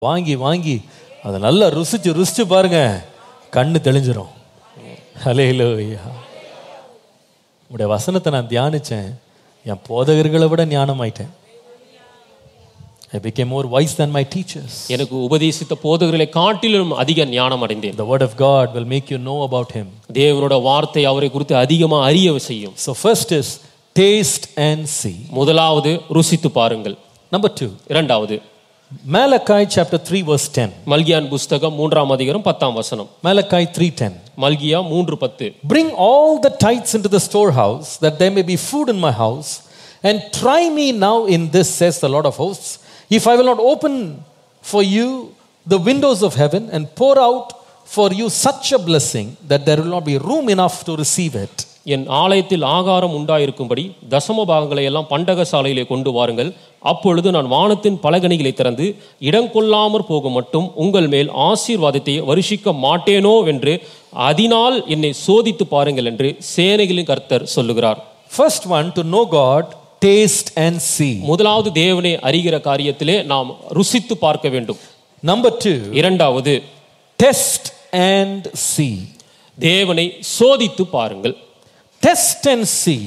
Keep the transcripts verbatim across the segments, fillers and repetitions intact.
வாங்கி வாங்கி அதை நல்லா ருசிச்சு ருசிச்சு பாருங்க, கண்ணு தெளிஞ்சிரும். ஹல்லேலூயா. உடைய வசனத்தை நான் தியானிச்சேன், என் போதகர்களை விட ஞானமாயிட்டேன். I became more wise than my teachers. எனக்கு உபதேசித்த போதகர்களை காட்டிலும் அதிக ஞானம் அடைந்தேன். The word of God will make you know about him. தேவனோட வார்த்தை அவரை குறித்து அதிகமா அறிய செய்யும். So first is taste and see. முதலாவது ருசித்து பாருங்கள். Number two, இரண்டாவது Malachi chapter three verse ten. மல்கியான் புஸ்தகம் மூன்றாம் அதிகாரம் பத்தாம் வசனம். Malachi three ten. மல்கியா மூன்று பத்து. Bring all the tithes into the storehouse, that there may be food in my house, and try me now in this, says the Lord of hosts, if I will not open for you the windows of heaven and pour out for you such a blessing that there will not be room enough to receive it. என் ஆலயத்தில் ஆகாரம் உண்டாயிருக்கும்படி தசம பாகங்களை எல்லாம் பண்டக சாலையிலே கொண்டு வாருங்கள். அப்பொழுது நான் வானத்தின் பலகணிகளை திறந்து இடங்கொள்ளாமற் போக மட்டும் உங்கள் மேல் ஆசீர்வாதத்தை வருஷிக்க மாட்டேனோ என்று அதனால் என்னை சோதித்து பாருங்கள் என்று சேனைகளின் கர்த்தர் சொல்லுகிறார். First one, to know God, taste and see. முதலாவது தேவனை அறிகிற காரியத்திலே நாம் ருசித்து பார்க்க வேண்டும். Number two, இரண்டாவது test and see. தேவனை சோதித்து பாருங்கள். Test and see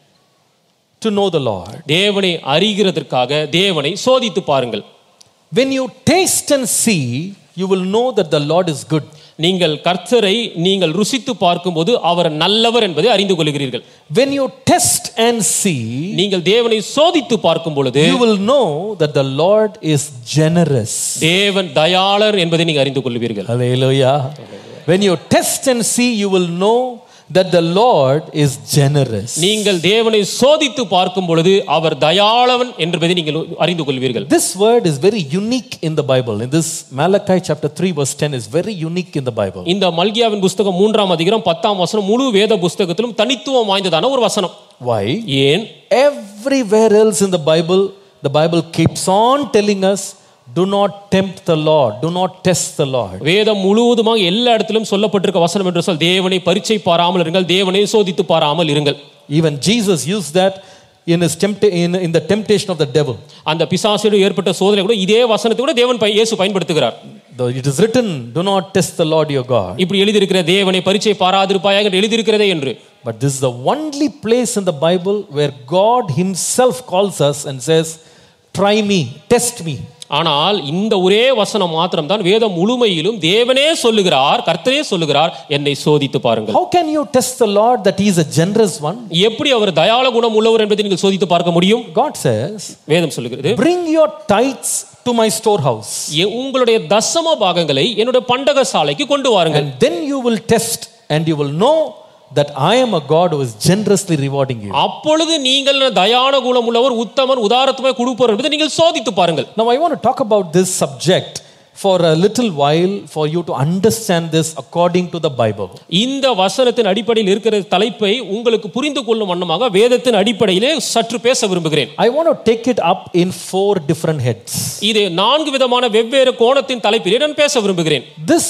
to know the Lord. தேவனை அறிகிறதற்காக தேவனை சோதித்து பாருங்கள். When you taste and see, you will know that the Lord is good. நீங்கள் கர்த்தரை நீங்கள் ருசித்து பார்க்கும்போது அவர் நல்லவர் என்பதை அறிந்து கொள்கிறீர்கள். When you test and see, நீங்கள் தேவனை சோதித்து பார்க்கும் பொழுது you will know that the Lord is generous. தேவன் தயாளர் என்பதை நீங்கள் அறிந்து கொள்வீர்கள். Hallelujah. When you test and see, you will know that the Lord is generous. நீங்கள் தேவனை சோதித்து பார்க்கும் பொழுது அவர் தயாளவன் என்பதை நீங்கள் அறிந்து கொள்வீர்கள். This word is very unique in the Bible. In this Malachi chapter three verse ten is very unique in the Bible. இந்த மல்கியாவின் புஸ்தகம் மூன்றாம் அதிகாரம் பத்தாம் வசனம் முழு வேத புஸ்தகத்திலும் தனித்துவம் வாய்ந்ததான ஒரு வசனம். Why? ஏன்? Everywhere else in the Bible, the Bible keeps on telling us, do not tempt the Lord, do not test the Lord. வேதம் முழுவதுமாக எல்லா இடத்திலும் சொல்லப்பட்டிருக்க வசனம் என்று சொல் தேவனை பரீட்சை பாராமல் இருங்கள், தேவனை சோதித்து பாராமல் இருங்கள். Even Jesus used that in his tempta- in, in the temptation of the devil. அந்த பிசாசோடு ஏற்பட்ட சோதனை கூட இதே வசனத்தை கூட தேவன் இயேசு பயன்படுத்துகிறார். Though it is written, do not test the Lord your God. இப்படி எழுதி இருக்கிற தேவனை பரீட்சை பாராதிருப்பாயாக என்று எழுதி இருக்கிறதே என்று. But this is the only place in the Bible where God himself calls us and says, try me, test me. ஆனால் இந்த ஒரே வசனம் மாத்திரம் தான் வேதம் முழுமையிலும் தேவனே சொல்லுகிறார், கர்த்தரே சொல்லுகிறார், என்னை சோதித்து பாருங்கள். How can you test the Lord that he is a generous one? எப்படி அவர் தயாள குணம் உள்ளவர் என்பதை நீங்கள் சோதித்து பார்க்க முடியும்? God says, வேதம் சொல்லுகிறது, bring your tithes to my storehouse. உங்களுடைய தசம பாகங்களை என்னுடைய பண்டக சாலைக்கு கொண்டு வாருங்கள். And then you will test and you will know that I am a God who is generously rewarding you. அப்பொழுது நீங்கள் தயாள குணம் உள்ளவர், உத்தமர், உதாரத்துவமாய் கொடுப்பவர் என்பதை நீங்கள் சோதித்து பாருங்கள். Now I want to talk about this subject for a little while for you to understand this according to the Bible. இந்த வசனத்தின் அடிப்படையில் இருக்கிற தலைப்பை உங்களுக்கு புரிந்து கொள்ளும் வண்ணமாக வேதத்தின் அடிப்படையிலே சற்று பேச விரும்புகிறேன். I want to take it up in four different heads. இது நான்கு விதமான வெவ்வேறு கோணத்தின் தலைப்பிலே நான் பேச விரும்புகிறேன். This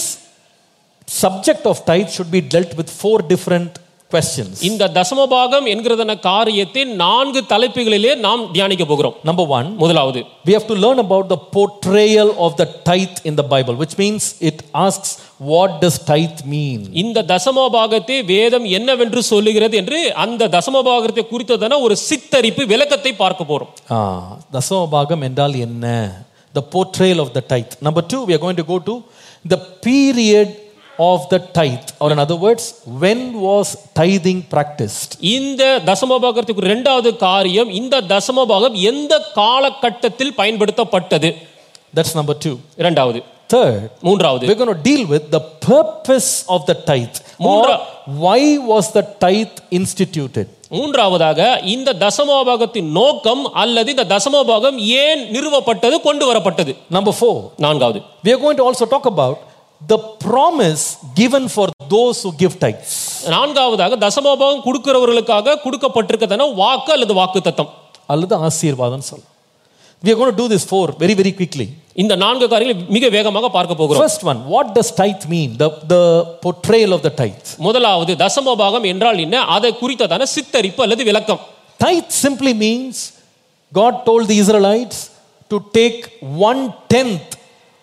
subject of tithe should be dealt with four different questions. இந்த தசமபாகம் என்கிறதான காரியத்தை நான்கு தலைப்புகளிலே நாம் தியானிக்க போகிறோம். Number one, முதலாவது, we have to learn about the portrayal of the tithe in the Bible, which means it asks, what does tithe mean? இந்த தசமபாகத்தை வேதம் என்னவென்று சொல்லுகிறது என்று அந்த தசமபாகத்தை குறித்ததான ஒரு சித்தரிப்பு விளக்கத்தை பார்க்க போறோம். Ah, தசமபாகம் என்றால் என்ன? The portrayal of the tithe. Number two, we are going to go to the period of the tithe, or in other words, when was tithing practiced? இந்த தசமபாகத்துக்கு இரண்டாவது காரியம், இந்த தசமபாகம் எந்த காலகட்டத்தில் பயன்படுத்தப்பட்டது? That's number two. இரண்டாவது. Third, மூன்றாவது, we're going to deal with the purpose of the tithe. மூன்றா- Or why was the tithe instituted? மூன்றாவதாக இந்த தசமபாகத்தின் நோக்கம் அல்லது இந்த தசமபாகம் ஏன் நிறுவப்பட்டது, கொண்டு வரப்பட்டது? Number four, நான்காவது, we are going to also talk about the promise given for those who give tithes. நான்காவதாக தசமபாகம் கொடுக்கிறவர்களுக்காக கொடுக்கப்பட்டிருக்கிறதான வாக்கு அல்லது வாக்குத்தத்தம் அல்லது ஆசீர்வாதம் சொல்ல. We are going to do this four very very quickly. இந்த நான்கு காரியங்களை மிக வேகமாக பார்க்க போகிறோம். First one, what does tithe mean? The the portrayal of the tithe. முதலாவது, தசமபாகம் என்றால் என்ன, அதை குறித்ததான சித்தரிப்பு அல்லது விளக்கம். Tithe simply means God told the Israelites to take one tenth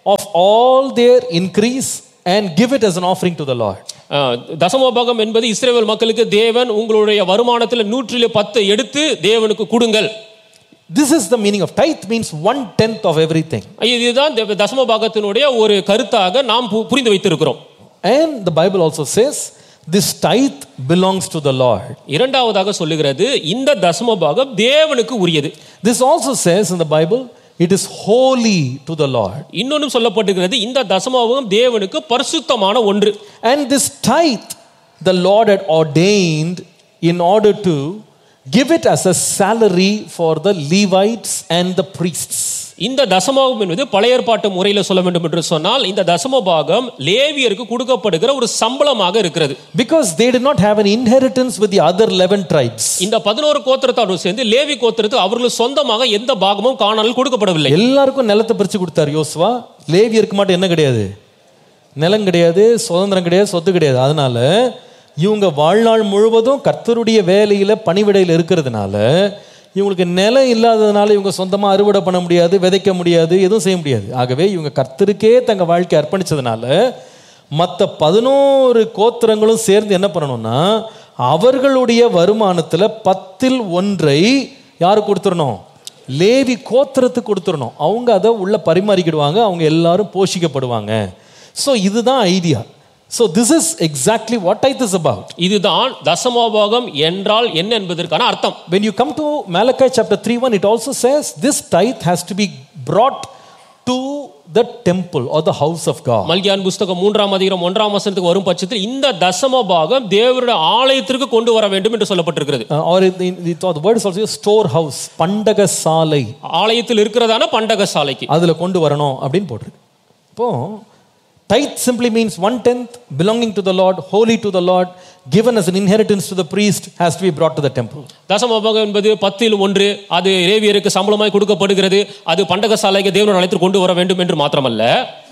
of all their increase and give it as an offering to the Lord. தசமபாகம் என்பது இஸ்ரவேல் மக்களுக்கு தேவன் உங்களுடைய வருமானத்தில் நூற்றிலே பத்து எடுத்து தேவனுக்கு கொடுங்கள். This is the meaning of tithe, means one tenth of everything. இதுதான் தசமபாகத்தினுடைய ஒரு கருத்தாக நாம் புரிந்து வைத்திருக்கிறோம். And the Bible also says this tithe belongs to the Lord. இரண்டாவதாக சொல்லுகிறது இந்த தசமபாகம் தேவனுக்கு உரியது. This also says in the Bible it is holy to the Lord. இன்னொன்னு சொல்லப்பட்டிருக்கிறது இந்த தசமபாகம் தேவனுக்கு பரிசுத்தமான ஒன்று. And this tithe the Lord had ordained in order to give it as a salary for the Levites and the priests. இந்த தசமபாகம் என்பது பழைய ஏற்பாட்டு முறையில் சொல்ல வேண்டும் என்று சொன்னால் இந்த தசமபாகம் லேவியருக்கு கொடுக்கப்படுகிற ஒரு சம்பளமாக இருக்கிறது. Because they did not have an inheritance with the other eleven tribes. இந்த பதினொரு கோத்திரத்தாரோடு சேர்ந்து லேவி கோத்திரத்துக்கு அவர்களுக்கு சொந்தமாக எந்த பாகமும் கானானில் கொடுக்கப்படவில்லை. எல்லாருக்கும் நிலத்தை பிரிச்சு கொடுத்தார் யோசுவா. லேவியருக்கு மட்டும் என்ன கிடையாது? நிலம் கிடையாது, சுதந்திரம் கிடையாது, சொத்து கிடையாது. அதனால இவங்க வாழ்நாள் முழுவதும் கர்த்தருடைய வேலையில பணிவிடையில் இருக்கிறதுனால இவங்களுக்கு நிலம் இல்லாததுனால இவங்க சொந்தமாக அறுவடை பண்ண முடியாது, விதைக்க முடியாது, எதுவும் செய்ய முடியாது. ஆகவே இவங்க கர்த்தருக்கே தங்க வாழ்க்கை அர்ப்பணிச்சதுனால மற்ற பதினோரு கோத்திரங்களும் சேர்ந்து என்ன பண்ணணும்னா அவர்களுடைய வருமானத்தில் பத்தில் ஒன்றை யாரு கொடுத்துடணும்? லேவி கோத்திரத்துக்கு கொடுத்துடணும். அவங்க அதை உள்ள பரிமாறிக்கிடுவாங்க, அவங்க எல்லாரும் போஷிக்கப்படுவாங்க. ஸோ இதுதான் idea. So this is exactly what tithe is about. இதுதான் தசமபாகம் என்றால் என்ன என்பதற்கான அர்த்தம். When you come to Malachi chapter three one, it also says this tithe has to be brought to the temple or the house of God. மல்கியான் புத்தகம் மூன்றாம் அதிகாரம் ஒன்றாம் வசனத்துக்கு வரும் பட்சத்தில் இந்த தசமபாகம் தேவனுடைய ஆலயத்திற்கு கொண்டு வர வேண்டும் என்று சொல்லப்பட்டிருக்கிறது. Uh, or the, the, the word is also storehouse, பண்டக சாலை. ஆலயத்தில் இருக்கிறதான பண்டக சாலைக்கு அதுல கொண்டு வரணும் அப்படின்னு போட்டிருக்கு. இப்போ tithe simply means one tenth belonging to the Lord, holy to the Lord, given as an inheritance to the priest, has to be brought to the temple. தசமபாகம் என்பது பத்தில் ஒன்று, அது லேவியருக்கு சம்பளமாய் கொடுக்கப்படுகிறது, அது பண்டகசாலைக்கு தேவனுடைய ஆலயத்திற்கு கொண்டு வர வேண்டும் என்று மாத்திரமல்ல.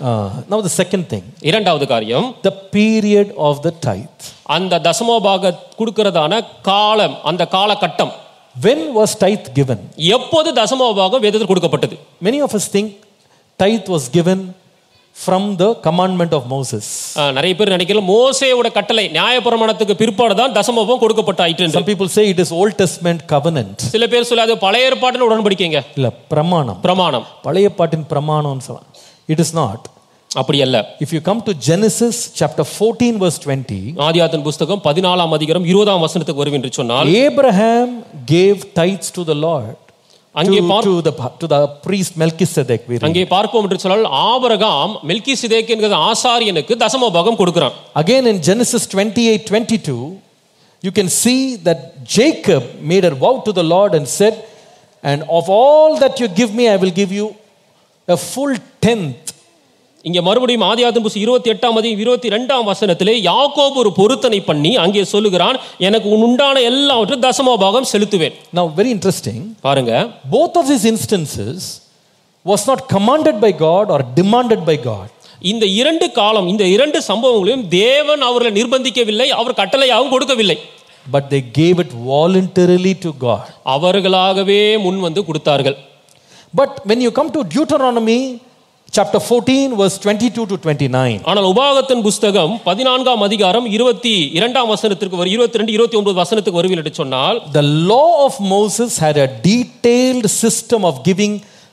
Now the second thing, இரண்டாவது காரியம், the period of the tithe. அந்த தசமபாக கொடுக்கிறதான காலம், அந்த காலகட்டம். When was tithe given? எப்போது தசமபாகம் வேதத்தில் கொடுக்கப்பட்டது? Many of us think tithe was given from the commandment of Moses. நிறைய பேர் நினைக்கிறாங்க மோசேயோட கட்டளை நியாயப்பிரமாணத்துக்கு பிற்பாடு தான் தசமபாகம் கொடுக்கப்பட்டாயிற்று. Some people say it is Old Testament covenant. சில பேர் சொல்ல அது பழைய ஏற்பாட்டின் உடன்படிக்கைங்க. இல்ல, பிரமாணம். பிரமாணம். பழைய ஏற்பாட்டின் பிரமாணம்னு சொல்லலாம். It is not. அப்படி அல்ல. If you come to Genesis chapter fourteen verse twenty, ஆதியாகமம் புத்தகம் பதினாலாம் அதிகாரம் இருபதாம் வசனத்துக்கு வருவேன் என்று சொன்னால், Abraham gave tithes to the Lord. அங்கே to the to the priest Melchizedek. அங்கே பார்ப்போம் என்று சொன்னால் ஆபிரகாம் மெல்கிசேதேக் என்கிற ஆசாரியனுக்கு தசமபாகம் கொடுக்கிறான். Again in Genesis twenty-eight twenty-two, you can see that Jacob made a vow to the Lord and said, and of all that you give me I will give you a full tenth. இங்கே மறுபடியும் ஆதியாகமம் புத்தகம் இருபத்தி எட்டாம் அதிகாரம் இருபத்தி இரண்டாம் வசனத்திலே யாக்கோபு ஒரு பொருத்தனை பண்ணி அங்கே சொல்லுகிறான், எனக்கு உண்டான எல்லாவற்றையும் தசமபாகம் செலுத்துவேன். Now very interesting, பாருங்க, both of these instances was not commanded by God or demanded by God. இந்த இரண்டு காலம், இந்த இரண்டு சம்பவங்களையும் தேவன் அவர்களை நிர்பந்திக்கவில்லை, அவர் கட்டளையாகவும் கொடுக்கவில்லை. But they gave it voluntarily to God. அவர்களாகவே முன் வந்து கொடுத்தார்கள். But when you come to Deuteronomy chapter fourteen verse twenty-two to twenty-nine, ஆனால் உபாகமத்தின் புத்தகம் பதினான்காம் அதிகாரம் இருபத்தி இரண்டாம் வசனத்திற்கு வரும் இருபத்தி இரண்டு இருபத்தி ஒன்பது வசனத்துக்கு வருவில் என்று சொன்னால், the law of Moses had a detailed system of giving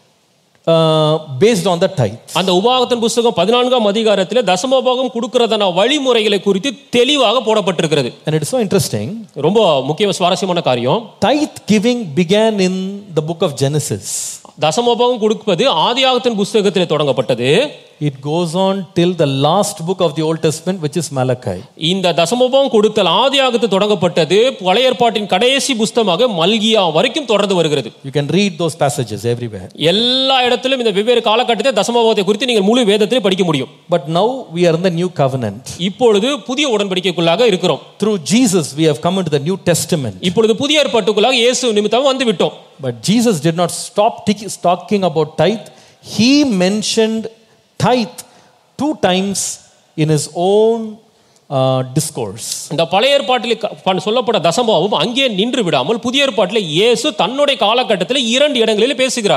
uh, based on the tithe. அந்த உபாகமத்தின் புத்தகம் பதினான்காம் அதிகாரத்திலே தசமபாகம் கொடுக்கிறதான வழிமுறைகளை குறித்து தெளிவாக போடப்பட்டிருக்கிறது. And it is so interesting, ரொம்ப முக்கிய சுவாரஸ்யமான காரியம், tithe giving began in the book of Genesis. தசமபாகம் கொடுப்பது ஆதியாகமத்தின் புத்தகத்திலே தொடங்கப்பட்டது. It goes on till the last book of the Old Testament, which is Malachi. இந்த தசமபாகம் கொடுத்தல் ஆதியாகமத்தில் தொடங்கப்பட்டது, பழைய ஏற்பாட்டின் கடைசி புத்தகமாக மல்கியா வரைக்கும் தொடர்ந்து வருகிறது. You can read those passages everywhere. எல்லா இடத்திலும் இந்த வெவ்வேறு காலகட்டத்தில் தசமபாகத்தை குறித்து நீங்கள் முழு வேதத்திலே படிக்க முடியும். But now we are in the new covenant. இப்பொழுது புதிய உடன்படிக்கைக்குள்ளாக இருக்கிறோம். Through Jesus we have come into the New Testament. இப்பொழுது புதிய ஏற்பாட்டுக்குள்ளாக இயேசு நிமித்தமாக வந்து விட்டோம். But Jesus did not stop talking about tithe. He mentioned tithe two times in his own uh, discourse. இந்த பழைய ஏற்பாட்டில் சொல்லப்பட்ட தசமபாகம் அங்கே நின்று விடாமல் புதிய ஏற்பாட்டில் இயேசு தன்னுடைய காலகட்டத்தில் இரண்டு இடங்களில் பேசுகிறார்.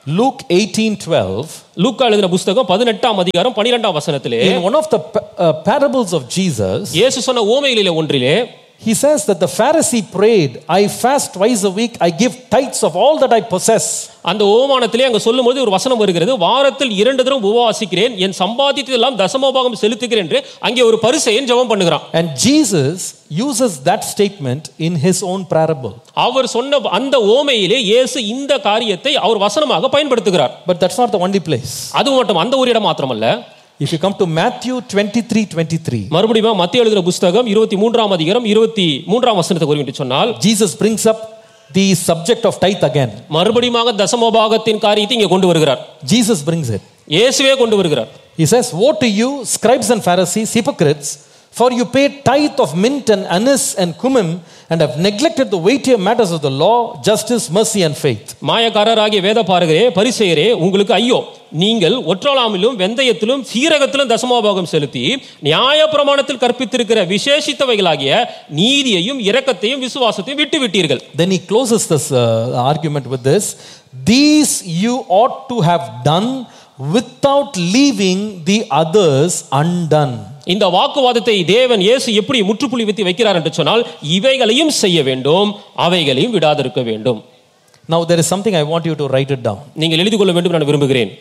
Luke eighteen twelve. லூக்கா எழுதின புத்தகம் பதினெட்டாம் அதிகாரம் பன்னிரண்டாம் வசனத்திலே In one of the uh, parables of Jesus, இயேசு சொன்ன ஓமைகளிலே ஒன்றிலே he says that the Pharisee prayed, I fast twice a week, I give tithes of all that I possess. அந்த ஓமானத்திலே அங்க சொல்லும்போது ஒரு வசனம் வருகிறது, வாரத்தில் இரண்டு தடவை உபவாசிக்கிறேன், என் சம்பாதித்ததெல்லாம் தசமபாகம் செலுத்துகிறேன் என்று அங்கே ஒரு பரிசேயன் ஜெபம் பண்ணுகிறான். And Jesus uses that statement in his own parable. அவர் சொன்ன அந்த ஓமையிலே இயேசு இந்த காரியத்தை அவர் வசனமாக பயன்படுத்துகிறார். But that's not the only place. அது மட்டும் அந்த ஒரு இடம் மாத்திரமல்ல. If you come to Matthew twenty-three twenty-three, மறுபடியும் மத்தேயு எழுதின புத்தகம் இருபத்தி மூன்றாம் அதிகாரம் இருபத்தி மூன்றாம் வசனத்தை குறிப்பிட்டு சொன்னால் Jesus brings up the subject of tithe again. மறுபடியும் தசமபாகத்தின் காரியத்தை இங்கே கொண்டு வருகிறார். Jesus brings it. இயேசுவே கொண்டு வருகிறார். He says, woe to you, scribes and Pharisees, hypocrites, for you pay tithe of mint and anise and cumin and have neglected the weightier matters of the law, justice, mercy and faith. மாயக்காரராகிய வேதபாரகரே, பரிசேயரே, உங்களுக்கு ஐயோ, நீங்கள் ஒற்றலாமிலும் வெந்தயத்திலும் சீரகத்திலும் தசமபாகம் செலுத்தி நியாயப்பிரமாணத்தில் கற்பித்திருக்கிற விசேஷித்தவைகளாகிய நீதியையும் இரக்கத்தையும் விசுவாசத்தையும் விட்டு விட்டீர்கள். Then he closes this uh, argument with this, these you ought to have done without leaving the others undone. இந்த வாக்குவாதத்தை தேவன் இயேசு எப்படி முற்றுப்புள்ளி வைத்து வைக்கிறார் என்று சொன்னால், இவைகளையும் செய்ய வேண்டும், அவைகளையும் விடாதிருக்க வேண்டும். Now there is something I want you to write it down. நீங்கள் எழுதி கொள்ள வேண்டும் நான் விரும்புகிறேன்.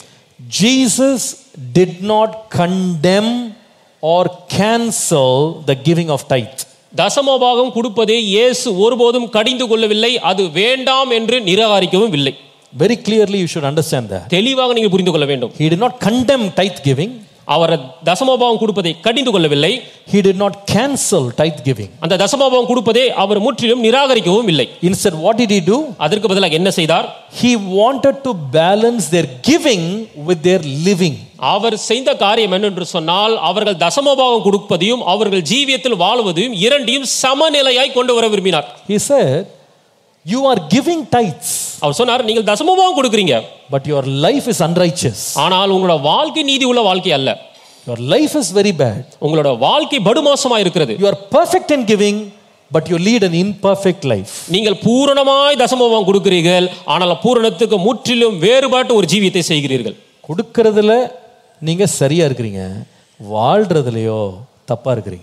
Jesus did not condemn or cancel the giving of tithe. தசமபாகம் கொடுப்பதை இயேசு ஒருபோதும் கடிந்து கொள்ளவில்லை, அது வேண்டாம் என்று நிராகரிக்கவும் இல்லை. Very clearly you should understand that. தெளிவாக நீங்கள் புரிந்து கொள்ள வேண்டும். He did not condemn tithe giving. அவர் தசமபாகம் கொடுப்பதை கடிந்து கொள்ளவில்லை. He did not cancel tithe giving. அந்த தசமபாகம் கொடுப்பதை அவர் முற்றிலும் நிராகரிக்கவும் இல்லை. Instead, what did he do? அதற்கு பதிலாக என்ன செய்தார்? He wanted to balance their giving with their living. அவர் செய்த காரியம் என்னென்று சொன்னால், அவர்கள் தசமபாகம் கொடுப்பதையும் அவர்கள் ஜீவியத்தில் வாழ்வதையும் இரண்டையும் சமநிலையாய் கொண்டு வர விரும்பினார். He said, you are giving tithes. அவர் சொன்னார், நீங்கள் தசமபாகம் கொடுக்கிறீங்க, but your life is unrighteous. ஆனால் உங்களோட வாழ்க்கை நீதி உள்ள வாழ்க்கை அல்ல. Your life is very bad. உங்களோட வாழ்க்கை படுமோசமாக இருக்கிறது. You are perfect in giving, but you lead an imperfect life. நீங்கள் பூரணமாய் தசமபாகம் கொடுக்கிறீர்கள், ஆனால் பூரணத்துக்கு முற்றிலும் வேறுபட்ட ஒரு ஜீவியத்தை செய்கிறீர்கள். கொடுக்கிறதுல நீங்க சரியா இருக்கிறீங்க, வாழ்றதுலயோ தப்பா இருக்கிறீங்க.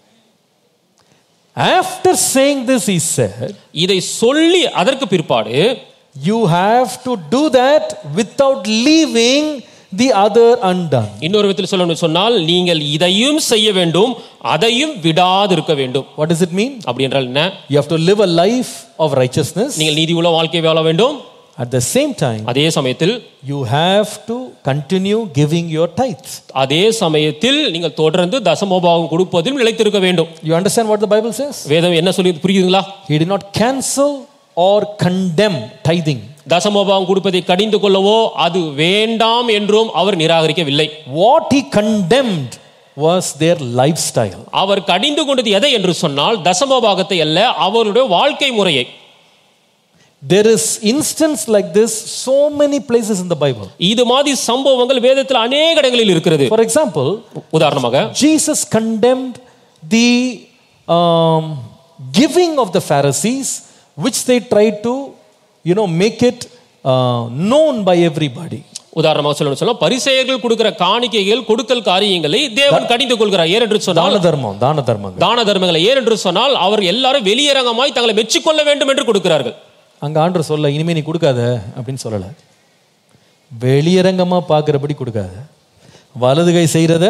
After saying this, he said, இதை சொல்லி அதற்கு பிற்பாடு, you have to do that without leaving the other undone. இன்னொரு விதத்தில் சொல்லணும்னு சொன்னால், நீங்கள் இதையும் செய்ய வேண்டும், அதையும் விடாது இருக்க வேண்டும். What does it mean? அப்படி என்றால் என்ன? You have to live a life of righteousness. நீங்கள் நீதி உள்ள வாழ்க்கை வாழ வேண்டும். At the same time, அதே சமயத்தில் you have to continue giving your tithes. அதே சமயத்தில் நீங்கள் தொடர்ந்து தசமபாகம் கொடுப்பதில் நிலைத்திருக்க வேண்டும். You understand what the Bible says? வேதம் என்ன சொல்லி புரியுதுங்களா? He did not cancel or condemn tithing. தசமபாகம் கொடுப்பதை கடிந்து கொள்ளவோ அது வேண்டாம் என்றும் அவர் நிராகரிக்கவில்லை. What he condemned was their lifestyle. அவர் கடிந்து கொண்டது எதை என்று சொன்னால், தசமபாகத்தை அல்ல, அவருடைய வாழ்க்கை முறையை. There is instance like this so many places in the Bible. இது மாதிரி சம்பவங்கள் வேதத்தில் अनेक இடங்களில் இருக்கிறது. For example, உதாரணமாக Jesus condemned the um, giving of the Pharisees, which they tried to, you know, make it uh, known by everybody. உதாரணமாக சொல்லணும் சொன்னா, பரிசேயர்கள் கொடுக்கிற காணிக்கைகள் கொடுக்கல் காரியங்களை தேவன் கடிந்து கொள்கிறார். ஏன் என்று சொன்னால், தான தர்மம் தான தர்மங்கள் தான தர்மங்களை ஏன் என்று சொன்னால், அவர் எல்லாரும் வெளியரங்கமாய் தங்களை மெச்சிக்கொள்ள வேண்டும் என்று கொடுக்கிறார்கள். அங்க ஆண்டவர் சொல்ல, இனிமே நீ கொடுக்காத அப்படின்னு சொல்லல, வெளியரங்கமா பார்க்கிறபடி கொடுக்காத, வலது கை செய்யறத.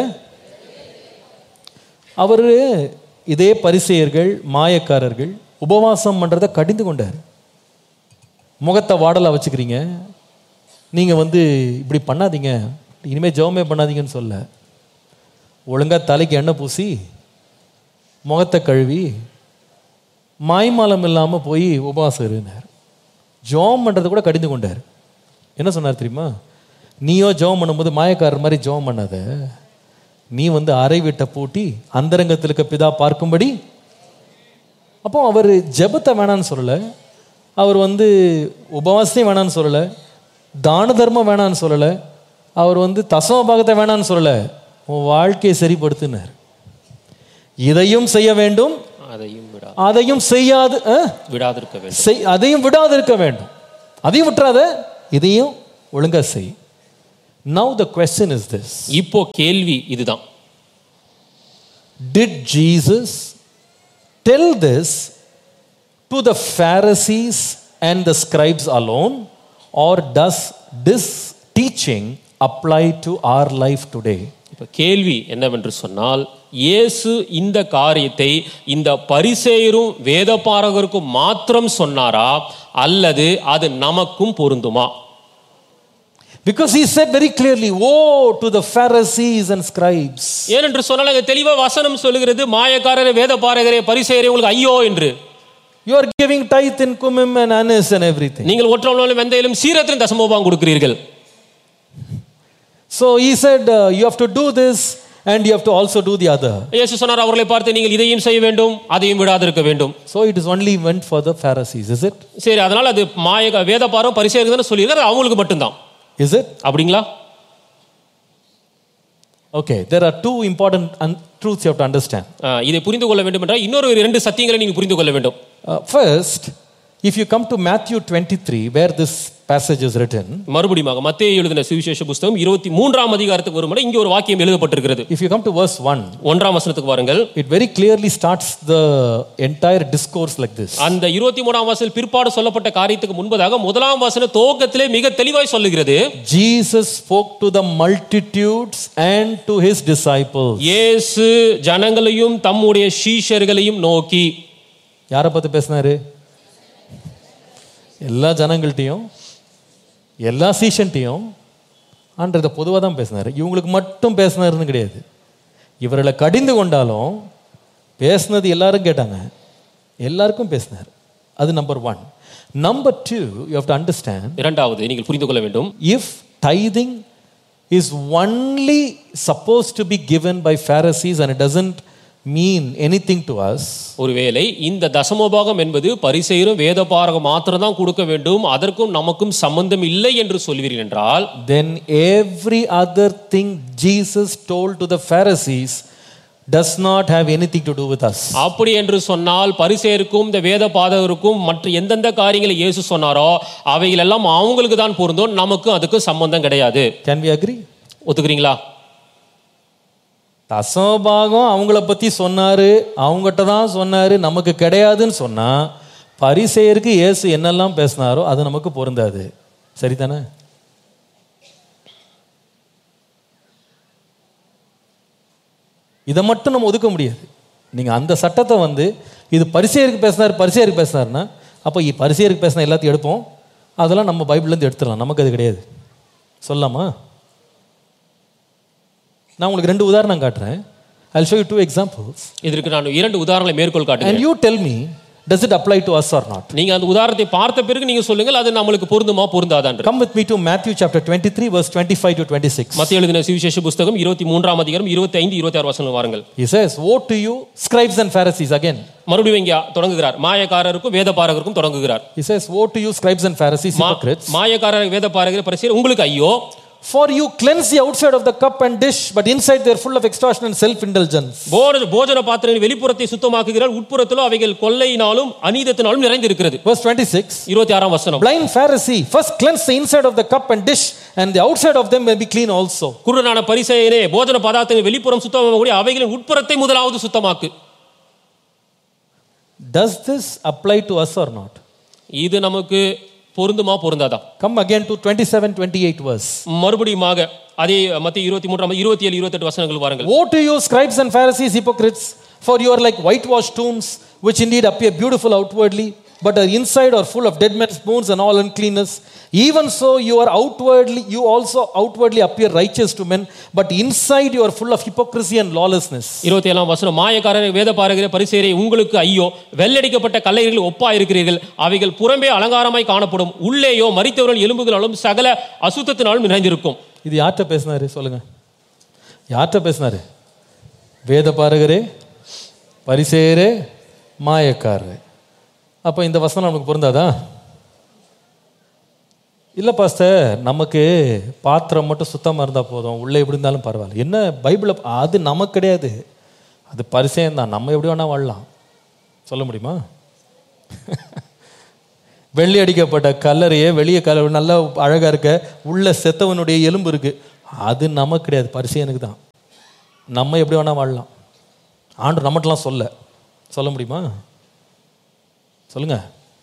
அவரு இதே பரிசேயர்கள் மாயக்காரர்கள் உபவாசம் பண்றதை கடிந்து கொண்டார். முகத்தை வாடலா வச்சுக்கிறீங்க, நீங்க வந்து இப்படி பண்ணாதீங்க, இனிமே ஜெபமே பண்ணாதீங்கன்னு சொல்ல, ஒழுங்கா தலைக்கு எண்ணெய் பூசி முகத்தை கழுவி மாய்மாலம் இல்லாம போய் உபவாசம் இருந்தார். ஜெபம் பண்றதை கூட கடிந்து கொண்டார். என்ன சொன்னார் தெரியுமா? நீயோ ஜெபம் பண்ணும்போது மாயக்காரர் மாதிரி ஜெபம் பண்ணாத, நீ வந்து அறை வீட்டை பூட்டி அந்தரங்கத்தில் இருக்க பிதா பார்க்கும்படி. அப்போ அவர் ஜெபத்தை வேணான்னு சொல்லலை, அவர் வந்து உபவாசத்தையும் வேணான்னு சொல்லலை, தான தர்மம் வேணான்னு சொல்லலை, அவர் வந்து தசம பாகத்தை வேணான்னு சொல்லலை, உன் வாழ்க்கையை சரிப்படுத்தினார். இதையும் செய்ய வேண்டும், அதையும் விடா அதையும் செய்யாது விடாதிருக்க வேண்டும், அதையும் விடாதிருக்க வேண்டும். அதையும் விட்டுறாத, இதையும் ஒழுங்கா செய். Now the question is this. இப்போ கேள்வி இதுதான். Did Jesus tell this to the Pharisees and the scribes alone, or does this teaching apply to our life today? இப்போ கேள்வி என்னவென்று சொன்னால், இயேசு இந்த காரியத்தை இந்த பரிசேயரும் வேதபாரகருக்கும் மாத்திரம் சொன்னாரா அல்லது அது நமக்கும் பொருந்துமா? Because he said very clearly, woe to the Pharisees and scribes. ஏனென்று சொன்னால் அங்கே தெளிவா வசனம் சொல்லுகிறது, மாயக்காரரே வேதபாரகரே பரிசேயரே உங்களுக்கு ஐயோ என்று. You are giving tithe in cumin and anise and everything. நீங்கள் ஒற்றவனாலும் வெந்தயிலும் சீரத்திலும் தசமபாகம் கொடுக்கிறீர்கள். So he said, uh, you have to do this and you have to also do the other. இயேசு சொன்னார், அவர்களை பார்த்து நீங்கள் இதையும் செய்ய வேண்டும் அதையும் விடாதிருக்க வேண்டும். So it is only meant for the Pharisees, is it? சரி, அதனால அது மாய வேதபாரம் பரிசேயருக்கு தான் சொல்லியிருக்காரு, அவங்களுக்கு மட்டும்தான். Is it? அப்படிங்களா? Okay, there are two important un- truths you have to understand. இதை புரிந்து கொள்ள வேண்டும் என்றால் இன்னொரு இரண்டு சத்தியங்களை நீங்கள் புரிந்து கொள்ள வேண்டும். Uh, first, if you come to Matthew twenty-three, where this passage is written, மறுபடியும் மத்தேயு எழுதின சுவிசேஷ புத்தகம் இருபத்தி மூன்றாம் அதிகாரத்துக்கு வரும்போது இங்கே ஒரு வாக்கியம் எழுதப்பட்டிருக்கிறது. if you come to verse one, ஒன்றாம் வசனத்துக்கு வாருங்கள். it very clearly starts the entire discourse like this. அந்த இருபத்தி மூன்றாம் வசனத்தில் பிற்பாடு சொல்லப்பட்ட காரியத்துக்கு முன்பதாக முதலாம் வசன துவக்கத்திலே மிக தெளிவாய் சொல்லுகிறது, Jesus spoke to the multitudes and to his disciples. இயேசு ஜனங்களையும் தம்முடைய சீஷர்களையும் நோக்கி. யாரை பத்தி பேசினாரு? எல்லா ஜனங்கள்ட்டையும் எல்லா சீஷன்ட்டையும் ஆண்டதை பொதுவாக தான் பேசினார். இவங்களுக்கு மட்டும் பேசினாருன்னு கிடையாது. இவர்களை கடிந்து கொண்டாலும் பேசினது எல்லாரும் கேட்டாங்க, எல்லாருக்கும் பேசினார். அது number one. Number two, you have to understand, இரண்டாவது நீங்கள் புரிந்து கொள்ள வேண்டும், if டைதிங் is only suppose to be given by Pharisees and it doesn't mean anything to us, ஒருவேளை இந்த தசமபாகம் என்பது பரிசேயரும் வேதபாரகம் மாத்திரம் தான் கொடுக்க வேண்டும், அதற்கும் நமக்கும் சம்பந்தம் இல்லை என்று சொல்வீர்கள் என்றால், then every other thing Jesus told to the Pharisees does not have anything to do with us. அப்படி என்று சொன்னால் பரிசேயருக்கும் இந்த வேதபாரகருக்கும் மற்ற எந்தெந்த காரியங்களை இயேசு சொன்னாரோ அவைகள் எல்லாம் அவங்களுக்கு தான் பொருந்தும், நமக்கு அதுக்கு சம்பந்தம் கிடையாது. Can we agree? ஒத்துக்கிறீங்களா? தசமபாகம் அவங்கள பத்தி சொன்னாரு, அவங்ககிட்ட தான் சொன்னாரு, நமக்கு கிடையாதுன்னு சொன்னா பரிசேயருக்கு இயேசு என்னெல்லாம் பேசினாரோ அது நமக்கு பொருந்தாது. சரிதானே? இதை மட்டும் நம்ம ஒதுக்க முடியாது. நீங்க அந்த சட்டத்தை வந்து இது பரிசேயருக்கு பேசினார் பரிசேயருக்கு பேசினார்னா அப்போ பரிசேயருக்கு பேசின எல்லாத்தையும் எடுப்போம், அதெல்லாம் நம்ம பைபிள்லேருந்து எடுத்துடலாம். நமக்கு அது கிடையாது. சொல்லாமா? நான் உங்களுக்கு ரெண்டு உதாரணம் காட்டுறேன். I'll show you two examples. இதற்கு நான் இரண்டு உதாரணங்களை மேற்கோள் காட்டுகிறேன். And you tell me, does it apply to us or not? நீங்க அந்த உதாரணத்தை பார்த்த பிறகு நீங்க சொல்லுங்கள் அது நமக்கு பொருந்துமா பொருந்தாதான்னு. Come with me to Matthew chapter twenty-three verse twenty-five to twenty-six. மத்தேயு எழுதின சுவிசேஷ புத்தகம் இருபத்தி மூன்றாம் அதிகாரம் இருபத்தி ஐந்து இருபத்தி ஆறு வசனம் வாருங்கள். He says, woe to you scribes and Pharisees. Again மறுபடியும் இங்க தொடங்குகிறார், மாயக்காரருக்கும் வேதபாரகருக்கும் தொடங்குகிறார். He says, woe to you scribes and Pharisees, hypocrites. மாயக்காரர் வேதபாரகர் பரிசேயர் உங்களுக்கு ஐயோ, for you cleanse the outside of the cup and dish, but inside they are full of extortion and self indulgence. போஜன பாத்திரத்தின் வெளிப்புறத்தை சுத்தமாக்குகிறார், உட்புறத்திலோ அவைகள் கொள்ளையினாலும் அநீதத்தினாலும் நிறைந்து இருக்கிறது. Verse twenty-six, இருபத்தி ஆறாம் வசனம், blind Pharisee, first cleanse the inside of the cup and dish, and the outside of them may be clean also. குருடனான பரிசேயனே, போஜன பதார்த்தத்தின் வெளிப்புறம் சுத்தமாகக்கூடிய அவைகளின் உட்புறத்தை முதலாவது சுத்தமாக்கு. Does this apply to us or not? இது நமக்கு பொருந்துமா பொருந்தாதா? Come again to twenty-seven twenty-eight verse. மறுபடியுமாக அதே மத்தேயு இருபத்தி மூன்றாம் இருபத்தி ஏழு இருபத்தி எட்டு வசனங்கள் வாருங்கள். Woe to you scribes and Pharisees, hypocrites, for you are like whitewashed tombs, which indeed appear beautiful outwardly, but are inside are full of dead men's bones and all uncleanness. Even so you are outwardly you also outwardly appear righteous to men, but inside you are full of hypocrisy and lawlessness. இருபத்தி ஏழாம் வசனம், மாயக்காரரே வேதபாரகரே பரிசேயரே உங்களுக்கு ஐயோ, வெள்ளடிக்கப்பட்ட கல்லைகளில் ஒப்பா இருக்கிறீர்கள், அவைகள் புறம்பே அலங்காரமாய் காணப்படும், உள்ளேயோ மரித்தவர்கள் எலும்புகளாலும் சகல அசுத்தத்தினாலும் நிறைந்திருக்கும். இது யார்கிட்ட பேசினாரு சொல்லுங்க? யார்கிட்ட பேசினாரு? வேதபாரகரே பரிசேயரே மாயக்காரரே. அப்போ இந்த வசனம் நமக்கு பொருந்தாதா? இல்லை பாஸ்டர், நமக்கு பாத்திரம் மட்டும் சுத்தமாக இருந்தால் போதும், உள்ளே எப்படி இருந்தாலும் பரவாயில்ல. என்ன பைபிளை அது நமக்கு கிடையாது, அது பரிசேயம் தான். நம்ம எப்படி வேணால் வாழலாம், சொல்ல முடியுமா? வெள்ளி அடிக்கப்பட்ட கல்லறையே வெளியே கல நல்லா அழகாக இருக்க உள்ள செத்தவனுடைய எலும்பு இருக்குது. அது நமக்கு கிடையாது, பரிசேயனுக்கு தான். நம்ம எப்படி வேணால் வாழலாம். ஆண்டு நம்மட்டெலாம் சொல்ல சொல்ல முடியுமா? சொல்லுங்க.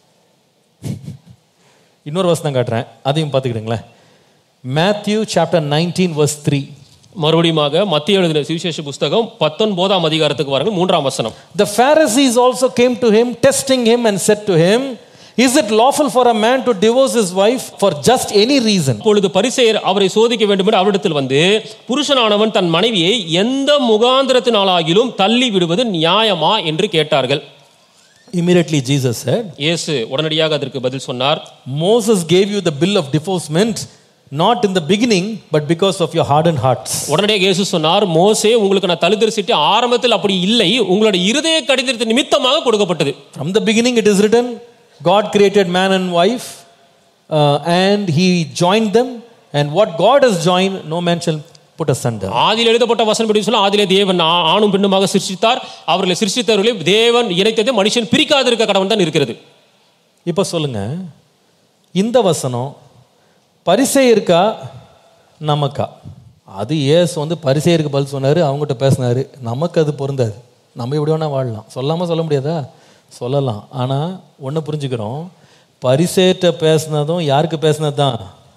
இன்னொரு வசனம் காட்டுறேன், அதையும் பார்த்துக்கிடுங்களேன். Matthew chapter nineteen verse three. மறுபடியுமாக மத்திய எழுதின சுவிசேஷ புஸ்தகம் பத்தொன்பதாம் அதிகாரத்துக்கு வாருங்கள், மூன்றாம் வசனம். The Pharisees also came to him, testing him, and said to him, Is it lawful for a man to divorce his wife for just any reason? அப்பொழுது பரிசேயர் அவரை சோதிக்க வேண்டும் என்று அவரிடத்தில் வந்து, புருஷனானவன் தன் மனைவியை எந்த முகாந்திரத்தினாலாகிலும் தள்ளி விடுவது நியாயமா என்று கேட்டார்கள். Immediately Jesus said, இயேசு உடனடியாக அதற்கு பதில் சொன்னார், Moses gave you the bill of divorcement not in the beginning but because of your hardened hearts. உடனடியாக இயேசு சொன்னார், மோசே உங்களுக்கு நான் தள்ளுதல் சீட்டு ஆரம்பத்தில் அப்படி இல்லை, உங்களுடைய இருதய கடிதத்தின் நிமித்தமாக கொடுக்கப்பட்டது. From the beginning it is written, God created man and wife uh, and he joined them, and what God has joined no man shall put asunder. ஆதியில் எழுதப்பட்ட வசனம் படி சொல்ல, ஆதியிலே தேவன் ஆணும் பெண்ணுமாக சிருஷ்டித்தார், அவர்களை சிருஷ்டித்தவர்களை தேவன் இணைத்ததை மனுஷன் பிரிக்காதிருக்க கடவன் தான் இருக்கிறது. இப்போ சொல்லுங்க, இந்த வசனம் பரிசேயருக்கா நமக்கா? அது இயேசு வந்து பரிசேயருக்கு பதில் சொன்னார், அவங்ககிட்ட பேசினார். நமக்கு அது பொருந்தாது. நம்ம எப்படி வேணால் வாழலாம். சொல்லாமல் சொல்ல முடியாதா? சொல்லலாம். ஆனால் ஒன்று புரிஞ்சுக்கிறோம், பரிசேயர்கிட்ட பேசினதும் யாருக்கு பேசினது தான்.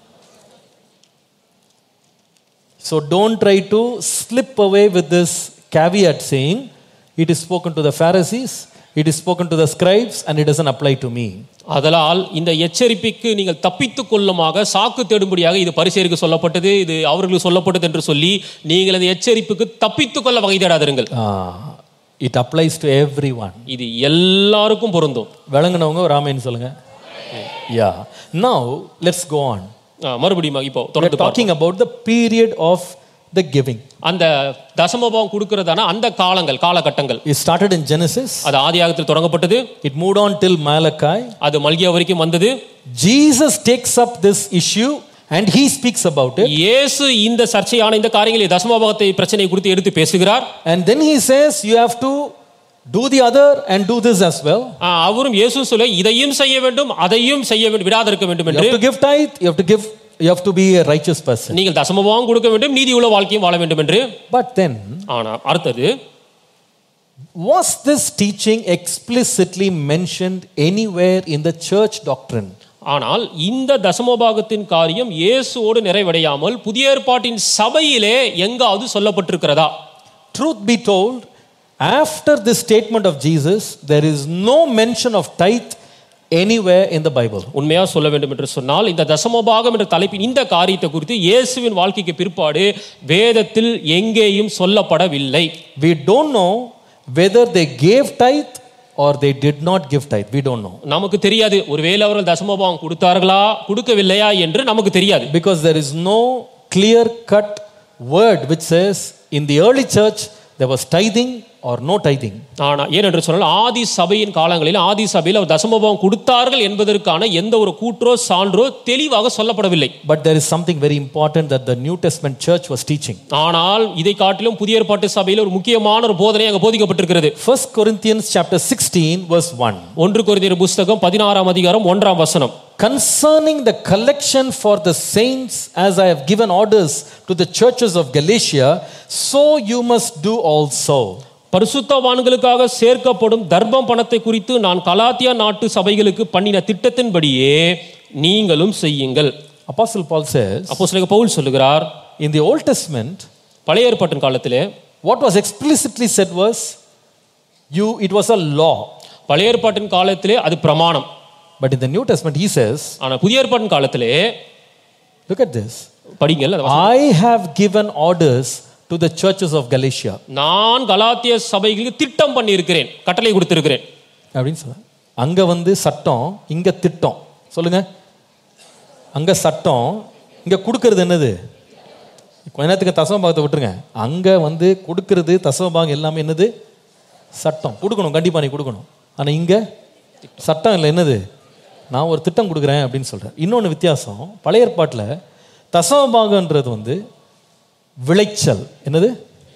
So don't try to slip away with this caveat saying it is spoken to the Pharisees, it is spoken to the scribes and it doesn't apply to me. அதனால் இந்த எச்சரிப்புக்கு நீங்கள் தப்பித்துக் கொள்ளுமாக சாக்கு தேடும்படியாக இது பரிசேயருக்கு சொல்லப்பட்டது, இது அவர்களுக்கு சொல்லப்பட்டது என்று சொல்லி நீங்கள் அந்த எச்சரிப்புக்கு தப்பித்துக் கொள்ள வகை தேடாதிருங்கள். It applies to everyone. இது எல்லாருக்கும் பொருந்தும். விளங்குனவங்க ஒரு ஆமென் சொல்லுங்க. Yeah. Now let's go on. மறுபடியும் இப்போ தொடர்ந்து talking about the period of the giving. அந்த தசமபாகம் கொடுக்கிறதான அந்த காலங்கள் காலகட்டங்கள். It started in Genesis. அது ஆதியாகமத்தில் தொடங்கப்பட்டது. It moved on till Malachi. அது மல்கியா வரைக்கும் வந்தது. Jesus takes up this issue and he speaks about it. இயேசு இந்த சர்ச்சையான இந்த காரியங்களை தசமபாகத்தை பிரச்சனை குறித்து எடுத்து பேசுகிறார். And then he says you have to do the other and do this as well. அவரும் இயேசு சொல்ல இதையும் செய்ய வேண்டும் அதையும் செய்ய வேண்டும் விடாதிருக்க வேண்டும் என்று. You have to give tithe, you have to give, you have to be a righteous person. நீங்கள் தசமபாகம் கொடுக்க வேண்டும், நீதியுள்ள வாழ்க்கையும் வாழ வேண்டும் என்று. But then ஆனா அடுத்தது, was this teaching explicitly mentioned anywhere in the church doctrine? ஆனால் இந்த தசமபாகத்தின் காரியம் இயேசுவோடு நிறைவடையாமல் புதிய ஏற்பாட்டின் சபையிலே எங்காவது சொல்லப்பட்டிருக்கிறதா? Truth be told, after this statement of Jesus there is no mention of tithe anywhere in the Bible. உண்மையா சொல்ல வேண்டும் என்று சொன்னால் இந்த தசமபாகம் என்ற தலைப்பின் இந்த காரியத்தை குறித்து இயேசுவின் வாழ்க்கைக்கு பிற்பாடு வேதத்தில் எங்கேயும் சொல்லப்படவில்லை. We don't know whether they gave tithe or they did not give tithe. We don't know. நமக்கு தெரியாது ஒருவேளை அவர்கள் தசமபாகம் கொடுத்தார்களா கொடுக்கவில்லையா என்று நமக்கு தெரியாது. Because there is no clear cut word which says in the early church there was tithing or no tithing. ஆனா ஏனென்று சொன்னால் ஆதி சபையின் காலங்களில் ஆதி சபையில் அவர் தசமபாகம் கொடுத்தார்கள் என்பதற்கான எந்த ஒரு கூற்றோ சான்றோ தெளிவாக சொல்லப்படவில்லை. But there is something very important that the New Testament church was teaching. ஆனால் இதை காட்டிலும் புதிய ஏற்பாட்டு சபையில் ஒரு முக்கியமான ஒரு போதனை அங்க போதிக்கப்பட்டிருக்கிறது. First Corinthians chapter sixteen verse one. ஒன்று கொரிந்தியர் புத்தகம் பதினாறாம் அதிகாரம் ஒன்றாம் வசனம். Concerning the collection for the saints, as I have given orders to the churches of Galatia, so you must do also. பரிசுத்தவான்களுக்காக சேர்க்கப்படும் தர்மம் பணத்தை குறித்து நான் கலாத்தியா நாட்டு சபைகளுக்கு பண்ணின திட்டத்தின்படியே நீங்களும் செய்யுங்கள். Apostle Paul says, அப்போஸ்தலனாகிய பவுல் சொல்லுகிறார், in the Old Testament, பழைய ஏற்பாட்டின் காலத்திலே what was explicitly said was you it was a law. பழைய ஏற்பாட்டின் காலத்திலே அது பிரமாணம். But in the New Testament he says, ஆனா புதிய ஏற்பாட்டின் காலத்திலே look at this, படிங்கள். I have given orders to the churches of Galatia. நான் கலாத்திய சபைகளுக்கு திட்டம் பண்ணி இருக்கிறேன், கட்டளை கொடுத்திருக்கிறேன் அப்படினு சொல்ல. அங்க வந்து சட்டம், இங்க திட்டம். சொல்லுங்க. அங்க சட்டம், இங்க கொடுக்கிறது என்னது? கொஞ்ச நேரத்துக்கு தசமபாகத்தை விட்டுருங்க. அங்க வந்து கொடுக்கிறது தசமபாகம் எல்லாமே என்னது? சட்டம். கொடுக்கணும், கண்டிப்பா நீ கொடுக்கணும். ஆனா இங்க சட்டம் இல்லை, என்னது? நான் ஒரு திட்டம் கொடுக்குறேன் அப்படின்னு சொல்றேன். இன்னொன்று வித்தியாசம், பழைய ஏற்பாட்டில் தசமபாகன்றது வந்து விளைச்சல். என்னது?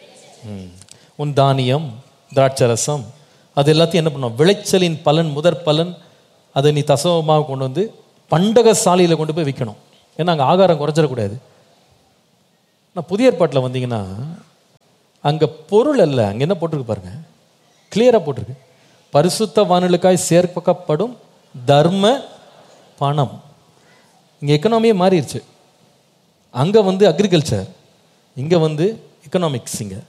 உன் தானியம், திராட்சரசம், அது எல்லாத்தையும் என்ன பண்ணும்? விளைச்சலின் பலன், முதற் பலன் அதை நீ தசமமாக கொண்டு வந்து பண்டக சாலையில் கொண்டு போய் விற்கணும். ஏன்னா அங்கே ஆகாரம் குறைஞ்சிடக்கூடாது. நான் புதிய ஏற்பாட்டில் வந்தீங்கன்னா அங்கே பொருள் அல்ல, அங்கே என்ன போட்டிருக்கு பாருங்க, கிளியராக போட்டிருக்கு, பரிசுத்தவான்களுக்காய் சேர்க்கப்படும் தர்ம பணம். இங்கே எக்கனாமியே மாறிடுச்சு. அங்கே வந்து அக்ரிகல்ச்சர், இங்கே வந்து எக்கனாமிக்ஸ். இங்கே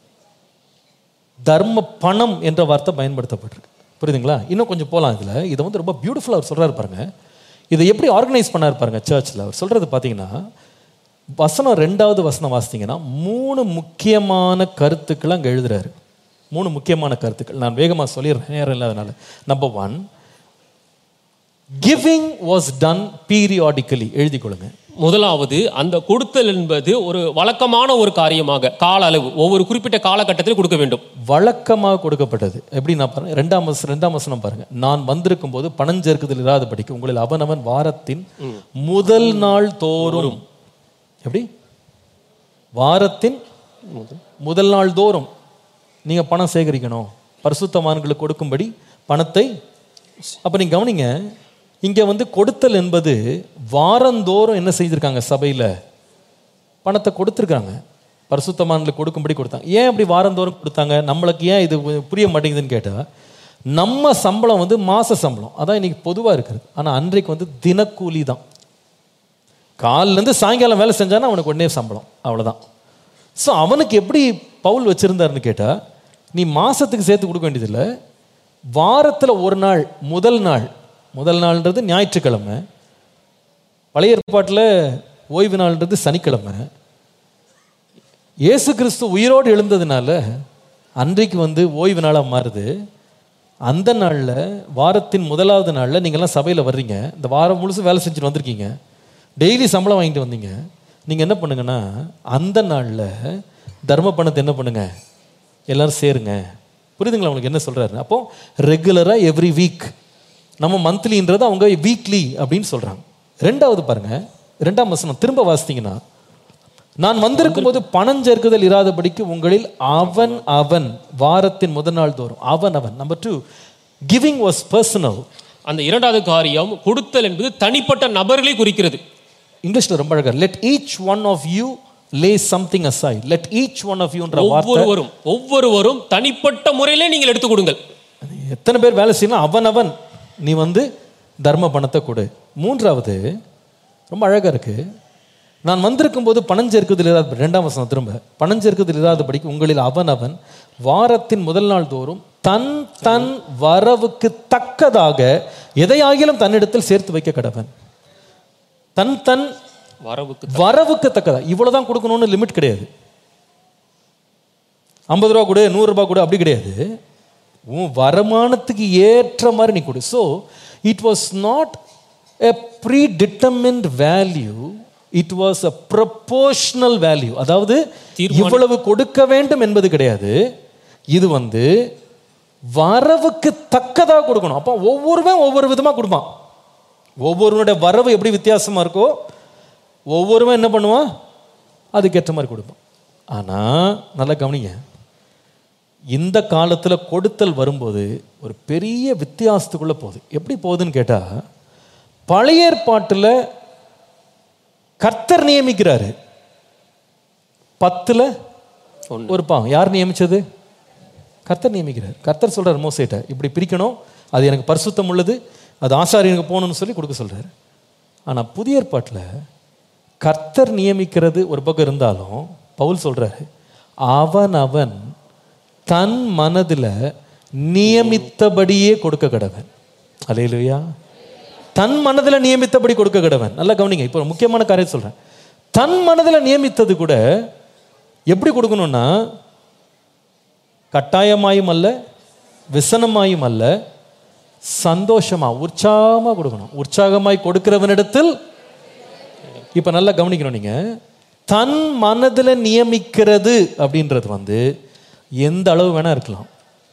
தர்ம பணம் என்ற வார்த்தை பயன்படுத்தப்பட்டிருக்கு. புரியுதுங்களா? இன்னும் கொஞ்சம் போகலாம் இதில். இதை வந்து ரொம்ப பியூட்டிஃபுல்லாக அவர் சொல்கிறார் பாருங்க. இதை எப்படி ஆர்கனைஸ் பண்ணார் பாருங்க சர்ச்சில். அவர் சொல்கிறது பார்த்தீங்கன்னா, வசனம் ரெண்டாவது வசனம் வாசித்தீங்கன்னா மூணு முக்கியமான கருத்துக்கள் அங்கே எழுதுறாரு. மூணு முக்கியமான கருத்துக்கள் நான் வேகமாக சொல்லிடுறேன், நேரம் இல்லாதனால. Number one, giving was done periodically. எழுதி கொள்ளுங்க. முதலாவது, அந்த கொடுத்தல் என்பது ஒரு வழக்கமான ஒரு காரியமாக, கால அளவு, ஒவ்வொரு குறிப்பிட்ட காலகட்டத்தில் கொடுக்க வேண்டும். வழக்கமாக கொடுக்கப்பட்டது. எப்படி நான் பாருங்க, ரெண்டாம் வசனம் ரெண்டாம் வசனம் பாருங்க. நான் வந்திருக்கும் போது பணம் சேர்க்குதல் இராதபடிக்கு உங்களில் அவனவன் வாரத்தின் முதல் நாள் தோறும். எப்படி? வாரத்தின் முதல் நாள் தோறும் நீங்க பணம் சேகரிக்கணும், பரிசுத்தவான்களுக்கு கொடுக்கும்படி பணத்தை. அப்ப நீங்க கவனிங்க, இங்க வந்து கொடுத்தல் என்பது வாரந்தோறும் என்ன செய்திருக்காங்க, சபையில பணத்தை கொடுத்துருக்காங்க, பரிசுத்தவான்களுக்கு கொடுக்கும்படி கொடுத்தாங்க. ஏன் அப்படி வாரந்தோறும் கொடுத்தாங்க? நம்மளுக்கு ஏன் இது புரிய மாட்டேங்குதுன்னு கேட்டா, நம்ம சம்பளம் வந்து மாச சம்பளம், அதான் இன்னைக்கு பொதுவா இருக்கிறது. ஆனா அன்றைக்கு வந்து தினக்கூலி தான். காலிலேருந்து சாயங்காலம் வேலை செஞ்சானா அவனுக்கு உடனே சம்பளம், அவ்வளோதான். ஸோ அவனுக்கு எப்படி பவுல் வச்சுருந்தாருன்னு கேட்டால், நீ மாதத்துக்கு சேர்த்து கொடுக்க வேண்டியதில்லை, வாரத்தில் ஒரு நாள், முதல் நாள், முதல் நாள்ன்றது ஞாயிற்றுக்கிழமை, பழைய ஏற்பாட்டில் ஓய்வு நாள்ன்றது சனிக்கிழமை. இயேசு கிறிஸ்து உயிரோடு எழுந்ததுனால அன்றைக்கு வந்து ஓய்வு நாளாக மாறுது. அந்த நாளில், வாரத்தின் முதலாவது நாளில் நீங்கள்லாம் சபையில் வர்றீங்க, இந்த வாரம் முழுசும் வேலை செஞ்சுட்டு வந்திருக்கீங்க, டெய்லி சம்பளம் வாங்கிட்டு வந்தீங்க. நீங்கள் என்ன பண்ணுங்கன்னா, அந்த நாளில் தர்ம பணத்தை என்ன பண்ணுங்க, எல்லாரும் சேருங்க. புரியுதுங்களா உங்களுக்கு என்ன சொல்கிறாரு? அப்போ ரெகுலராக எவ்ரி வீக், நம்ம மந்த்லின்றது அவங்க வீக்லி அப்படின்னு சொல்கிறாங்க. ரெண்டாவது பாருங்க, ரெண்டாம் வசனம் திரும்ப வாசித்தீங்கன்னா, நான் வந்திருக்கும் போது பணம் சேர்க்குதல் இராதபடிக்கு உங்களில் அவன் அவன் வாரத்தின் முதல் நாள் தோறும். அவன் அவன். Number two, giving was personal. அந்த இரண்டாவது காரியம் கொடுத்தல் என்பது தனிப்பட்ட நபர்களை குறிக்கிறது. இங்கிலீஷ்ல ரொம்ப அழகா, let each one of you lay something aside. let each one of you என்ற வார்த்தை, ஒவ்வொருவரும் ஒவ்வொருவரும் தனிப்பட்ட முறையிலே நீங்கள் எடுத்து கொடுங்கள். எத்தனை பேர் வேலை செய்யணும், அவன் அவன் நீ வந்து தர்ம பணத்தை கொடு. மூன்றாவது ரொம்ப அழகா இருக்கு, நான் வந்திருக்கும் போது பணம் சேர்க்குதல் இராத, ரெண்டாம் வசனம் திரும்ப, பணம் சேர்க்குதல் இராதபடிக்கு உங்களில் அவன் அவன் வாரத்தின் முதல் நாள் தோறும் தன் தன் வரவுக்கு தக்கதாக எதையாகிலும் தன்னிடத்தில் சேர்த்து வைக்க கடவன். தன் தன் வரவுக்கு வரவுக்கு தக்கதா, இவ்வளவுதான் கொடுக்கணும்னு லிமிட் கிடையாது. ஐம்பது ரூபா கொடு, நூறு ரூபாய் கொடு, அப்படி கிடையாது. உன் வருமானத்துக்கு ஏற்ற மாதிரி நீ கொடு. So it was not a pre determined value, it was a proportional value. அதாவது இவ்வளவு கொடுக்க வேண்டும் என்பது கிடையாது, இது வந்து வரவுக்கு தக்கதாக கொடுக்கணும். அப்போ ஒவ்வொருவன் ஒவ்வொரு விதமா கொடுப்பான். ஒவ்வொருவனுடைய வரவு எப்படி வித்தியாசமா இருக்கோ, ஒவ்வொருவன் என்ன பண்ணுவான், அதுக்கேற்ற மாதிரி கொடுப்பான். ஆனா நல்லா கவனிங்க, இந்த காலத்துல கொடுத்தல் வரும்போது ஒரு பெரிய வித்தியாசத்துக்குள்ள போகுது. எப்படி போகுதுன்னு கேட்டா, பழைய ஏற்பாட்டுல கர்த்தர் நியமிக்கிறாரு, பத்துல ஒரு பாகம் யார் நியமிச்சது? கர்த்தர் நியமிக்கிறார். கர்த்தர் சொல்றாரு மோசேட்ட, இப்படி பிரிக்கணும், அது எனக்கு பரிசுத்தம் உள்ளது, அது ஆசாரியனுக்கு போகணும்னு சொல்லி கொடுக்க சொல்றாரு. ஆனா புதிய ஏற்பாட்டில் கர்த்தர் நியமிக்கிறது ஒரு பக்கம் இருந்தாலும், பவுல் சொல்றாரு, அவன் அவன் தன் மனதில் நியமித்தபடியே கொடுக்க கடவன். அல்லேலூயா. தன் மனதில் நியமித்தபடி கொடுக்க கடவன். நல்லா கவனிங்க, இப்போ முக்கியமான காரியம் சொல்றேன். தன் மனதில் நியமித்தது கூட எப்படி கொடுக்கணும்னா, கட்டாயமாயும் அல்ல, விசனமாயும் அல்ல, சந்தோஷமா உற்சாகமா கொடுக்கணும். உற்சாகமாய் கொடுக்கிறவனிடத்தில், இப்ப நல்லா கவனிக்கணும் நீங்க, தன் மனதில் நியமிக்கிறது அப்படின்றது வந்து எந்த அளவு வேணா இருக்கலாம்,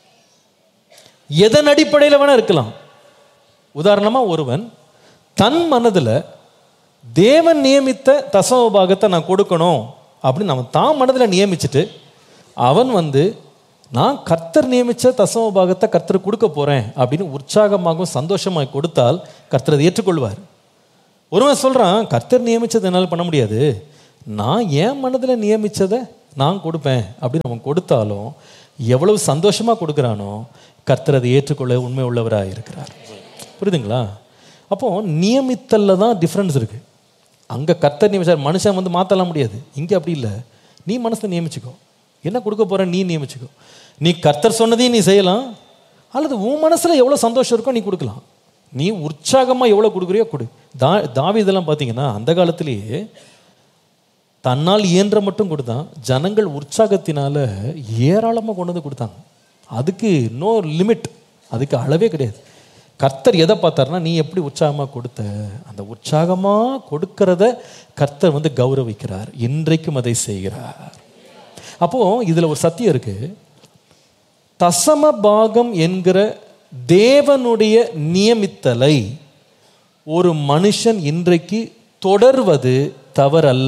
எதன் அடிப்படையில் வேணா இருக்கலாம். உதாரணமா, ஒருவன் தன் மனதில் தேவன் நியமித்த தசம பாகத்தை நான் கொடுக்கணும் அப்படின்னு அவன் தான் மனதில் நியமிச்சுட்டு, அவன் வந்து நான் கர்த்தர் நியமித்த தசம பாகத்தை கர்த்தர் கொடுக்க போகிறேன் அப்படின்னு உற்சாகமாகவும் சந்தோஷமாக கொடுத்தால் கர்த்தர் அதை ஏற்றுக்கொள்வார். ஒருவன் சொல்கிறான், கர்த்தர் நியமித்ததை என்னால் பண்ண முடியாது, நான் என் மனதில் நியமித்ததை நான் கொடுப்பேன் அப்படின்னு அவன் கொடுத்தாலும் எவ்வளவு சந்தோஷமாக கொடுக்குறானோ கர்த்தர் அதை ஏற்றுக்கொள்ள உண்மை உள்ளவராக இருக்கிறார். புரியுதுங்களா? அப்போது நியமித்தலில் தான் டிஃப்ரென்ஸ் இருக்குது. அங்கே கர்த்தர் நியமிச்சார், மனுஷன் வந்து மாற்றலாம் முடியாது. இங்கே அப்படி இல்லை. நீ மனசை நியமிச்சுக்கோ, என்ன கொடுக்க போகிற நீ நியமிச்சுக்கோ. நீ கர்த்தர் சொன்னதையும் நீ செய்யலாம், அல்லது உன் மனசில் எவ்வளோ சந்தோஷம் இருக்கோ நீ கொடுக்கலாம். நீ உற்சாகமாக எவ்வளோ கொடுக்குறியோ கொடு. தா தாவீதெல்லாம் பார்த்தீங்கன்னா அந்த காலத்திலேயே தன்னால் இயன்ற மட்டும் கொடுத்தான். ஜனங்கள் உற்சாகத்தினால ஏராளமாக கொண்டு வந்து கொடுத்தாங்க. அதுக்கு நோ லிமிட், அதுக்கு அளவே கிடையாது. கர்த்தர் எதை பார்த்தாருன்னா, நீ எப்படி உற்சாகமாக கொடுத்த, அந்த உற்சாகமாக கொடுக்கறத கர்த்தர் வந்து கௌரவிக்கிறார், இன்றைக்கும் அதை செய்கிறார். அப்போது இதில் ஒரு சத்தியம் இருக்குது. தசம பாகம் என்கிற தேவனுடைய நியமித்தலை ஒரு மனுஷன் இன்றைக்கு தொடர்வது தவறல்ல.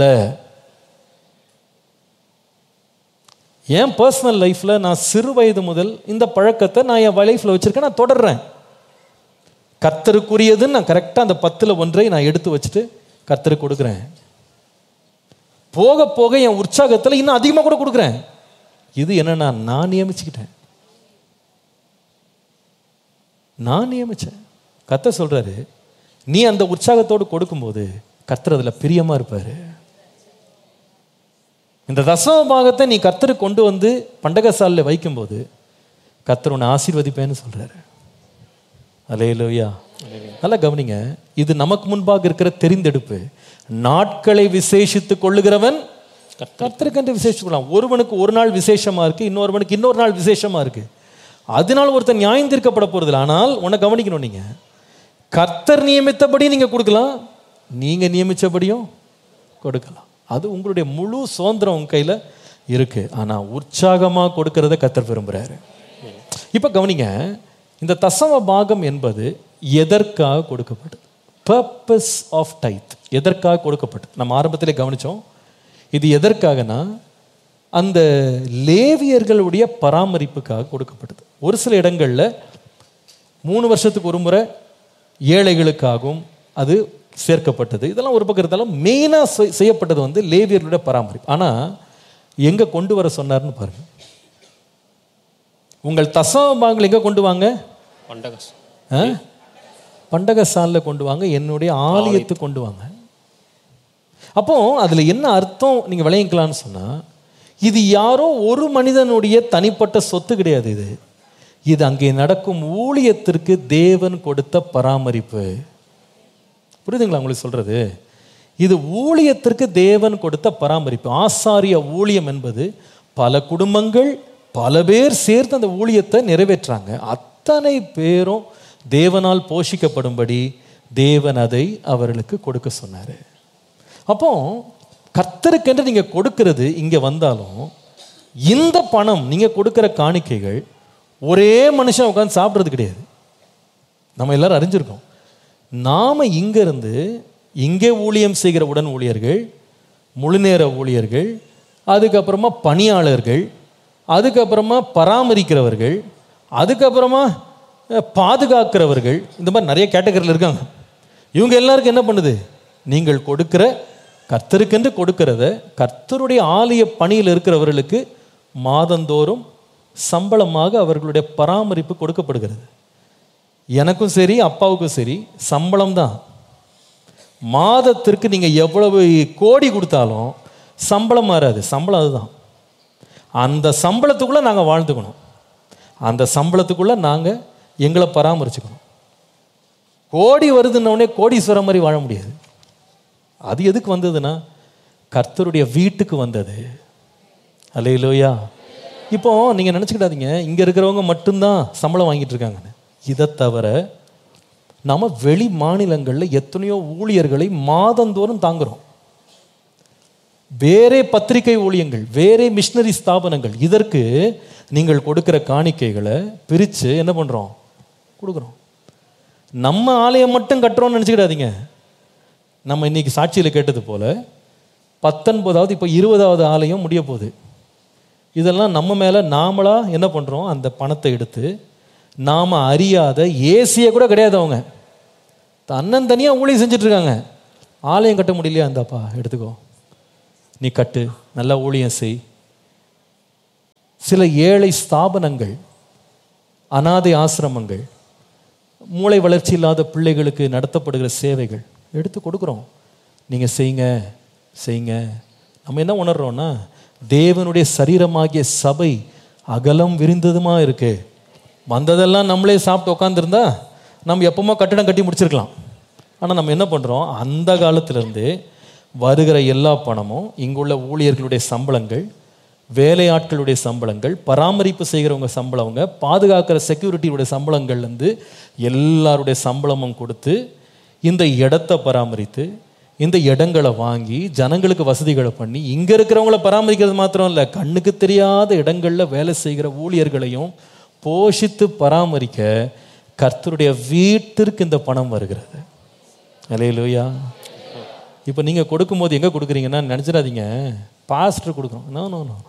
என் பர்சனல் லைஃப்பில் நான் சிறு வயது முதல் இந்த பழக்கத்தை நான் என் லைஃப்பில் வச்சுருக்கேன், நான் தொடர்றேன். கர்த்தருக்குரியதுன்னு நான் கரெக்டாக அந்த பத்தில் ஒன்றை நான் எடுத்து வச்சுட்டு கர்த்தருக்கு கொடுக்குறேன். போக போக என் உற்சாகத்தில் இன்னும் அதிகமாக கூட கொடுக்குறேன். இது என்னன்னா, நான் நியமிச்சுக்கிட்டேன், நான் நியமிச்சேன். கர்த்தர் சொல்றாரு, நீ அந்த உற்சாகத்தோடு கொடுக்கும்போது கர்த்தர் அதில் பிரியமாக இருப்பார். இந்த தசம பாகத்தை நீ கர்த்தருக்கு கொண்டு வந்து பண்டகசாலையில் வைக்கும்போது கர்த்தர் உன்னை ஆசீர்வதிப்பேன்னு சொல்றாரு. அல்லேலூயா. நல்லா கவனிங்க, இது நமக்கு முன்பாக இருக்கிற தெரிந்தெடுப்பு. நாட்களை விசேஷித்து கொள்ளுகிறவன் கர்த்தருக்கென்று விசேஷிக்கலாம். ஒருவனுக்கு ஒரு நாள் விசேஷமா இருக்கு, இன்னொருவனுக்கு இன்னொரு நாள் விசேஷமா இருக்கு. அதனால ஒருத்தன் நியாயம் தீர்க்கப்பட போறதில்லை. ஆனால் உன்னை கவனிக்கணும், நீங்க கர்த்தர் நியமித்தபடி நீங்க கொடுக்கலாம், நீங்க நியமித்தபடியும் கொடுக்கலாம். அது உங்களுடைய முழு சுதந்திரம் உங்க கையில இருக்கு. ஆனா உற்சாகமா கொடுக்கறத கர்த்தர் விரும்புறாரு. இப்ப கவனிங்க, இந்த தசம பாகம் என்பது எதற்காக கொடுக்கப்பட்டது? Purpose of tithe. எதற்காக கொடுக்கப்பட்டது? நம்ம ஆரம்பத்திலே கவனிச்சோம். இது எதற்காகனா, அந்த லேவியர்களுடைய பராமரிப்புக்காக கொடுக்கப்பட்டது. ஒரு சில இடங்களில் மூணு வருஷத்துக்கு ஒரு முறை ஏழைகளுக்காகவும் அது சேர்க்கப்பட்டது. இதெல்லாம் ஒரு பக்கம் இருந்தாலும் மெயினாக செய்யப்பட்டது வந்து லேவியர்களுடைய பராமரிப்பு. ஆனால் எங்கே கொண்டு வர சொன்னார்னு பாருங்க. உங்கள் தசம பாகங்கள் எங்கே கொண்டு வாங்க? பண்டகசாலில் கொண்டு வாங்க, என்னுடைய ஆலயத்துக்கு கொண்டு வாங்க. அப்போ அதில் என்ன அர்த்தம் நீங்கள் விளையிக்கலான்னு சொன்னால், இது யாரோ ஒரு மனிதனுடைய தனிப்பட்ட சொத்து கிடையாது. இது இது அங்கே நடக்கும் ஊழியத்திற்கு தேவன் கொடுத்த பராமரிப்பு. புரியுதுங்களா உங்களுக்கு சொல்றது? இது ஊழியத்திற்கு தேவன் கொடுத்த பராமரிப்பு. ஆசாரிய ஊழியம் என்பது பல குடும்பங்கள் பல பேர் சேர்த்து அந்த ஊழியத்தை நிறைவேற்றாங்க. அத்தனை பேரும் தேவனால் போஷிக்கப்படும்படி தேவன் அதை அவர்களுக்கு கொடுக்க சொன்னார். அப்போ கர்த்தருக்கென்று நீங்க கொடுக்கிறது இங்க வந்தாலும், இந்த பணம் நீங்க கொடுக்கிற காணிக்கைகள் ஒரே மனுஷன் உட்காந்து சாப்பிட்றது கிடையாது. நம்ம எல்லாரும் அறிஞ்சிருக்கோம். நாம இங்க இருந்து இங்கே ஊழியம் செய்கிற உடன் ஊழியர்கள், முழுநேர ஊழியர்கள், அதுக்கப்புறமா பணியாளர்கள், அதுக்கப்புறமா பராமரிக்கிறவர்கள், அதுக்கப்புறமா பாதுகாக்கிறவர்கள், இந்த மாதிரி நிறைய கேட்டகரியில் இருக்காங்க. இவங்க எல்லாருக்கும் என்ன பண்ணுது? நீங்கள் கொடுக்கிற கர்த்தருக்கென்று கொடுக்கிறத கர்த்தருடைய ஆலய பணியில் இருக்கிறவர்களுக்கு மாதந்தோறும் சம்பளமாக அவர்களுடைய பராமரிப்பு கொடுக்கப்படுகிறது. எனக்கும் சரி அப்பாவுக்கும் சரி சம்பளம் தான். மாதத்திற்கு நீங்கள் எவ்வளவு கோடி கொடுத்தாலும் சம்பளம் மாறாது. சம்பளம் அதுதான். அந்த சம்பளத்துக்குள்ளே நாங்கள் வாழ்ந்துக்கணும், அந்த சம்பளத்துக்குள்ளே நாங்கள் எங்களை பராமரிச்சுக்கணும். கோடி வருதுன்னொடனே கோடீஸ்வரம் மாதிரி வாழ முடியாது. அது எதுக்கு வந்ததுன்னா கர்த்தருடைய வீட்டுக்கு வந்தது. அல்லேலூயா. இப்போ நீங்கள் நினச்சிக்கிடாதீங்க இங்கே இருக்கிறவங்க மட்டும்தான் சம்பளம் வாங்கிட்டு இருக்காங்கன்னு. இதை தவிர நம்ம வெளி மாநிலங்களில் எத்தனையோ ஊழியர்களை மாதந்தோறும் தாங்குறோம். வேறே பத்திரிகை ஊழியங்கள், வேறே மிஷினரி ஸ்தாபனங்கள், இதற்கு நீங்கள் கொடுக்கிற காணிக்கைகளை பிரித்து என்ன பண்ணுறோம்? கொடுக்குறோம். நம்ம ஆலயம் மட்டும் கட்டுறோம்னு நினச்சிக்கிடாதீங்க. நம்ம இன்னைக்கு சாட்சியில் கேட்டது போல பத்தொன்பதாவது இப்போ இருபதாவது ஆலயம் முடிய போகுது. இதெல்லாம் நம்ம மேலே நாமளா என்ன பண்ணுறோம்? அந்த பணத்தை எடுத்து நாம் அறியாத ஏசியை கூட கிடையாது, அவங்க தன்னன் தனியாக ஊழியம் செஞ்சிட்ருக்காங்க. ஆலயம் கட்ட முடியலையா? இந்தாப்பா எடுத்துக்கோ, நீ கட்டு, நல்லா ஊழியம் செய். சில ஏழை ஸ்தாபனங்கள், அனாதை ஆசிரமங்கள், மூளை வளர்ச்சி இல்லாத பிள்ளைகளுக்கு நடத்தப்படுகிற சேவைகள் எடுத்து கொடுக்குறோம். நீங்கள் செய்யுங்க செய்யுங்க. நம்ம என்ன உணர்றோன்னா, தேவனுடைய சரீரமாகிய சபை அகலம் விரிந்ததுமா இருக்கு. வந்ததெல்லாம் நம்மளே சாப்பிட்டு உட்காந்துருந்தா நம்ம எப்பவுமோ கட்டடம் கட்டி முடிச்சிருக்கலாம். ஆனால் நம்ம என்ன பண்ணுறோம்? அந்த காலத்திலேருந்து வருகிற எல்லா பணமும், இங்குள்ள ஊழியர்களுடைய சம்பளங்கள், வேலையாட்களுடைய சம்பளங்கள், பராமரிப்பு செய்கிறவங்க சம்பளவங்க, பாதுகாக்கிற செக்யூரிட்டியுடைய சம்பளங்கள்லேருந்து எல்லாருடைய சம்பளமும் கொடுத்து இந்த இடத்தை பராமரித்து, இந்த இடங்களை வாங்கி ஜனங்களுக்கு வசதிகளை பண்ணி, இங்கே இருக்கிறவங்கள பராமரிக்கிறது மாத்திரம் இல்லை, கண்ணுக்கு தெரியாத இடங்களில் வேலை செய்கிற ஊழியர்களையும் போஷித்து பராமரிக்க கர்த்தருடைய வீட்டிற்கு இந்த பணம் வருகிறது. அல்லேலூயா. இப்போ நீங்கள் கொடுக்கும்போது எங்கே கொடுக்குறீங்கன்னா நினச்சிடாதீங்க பாஸ்டர் கொடுக்குறோம். நோ நோ நோ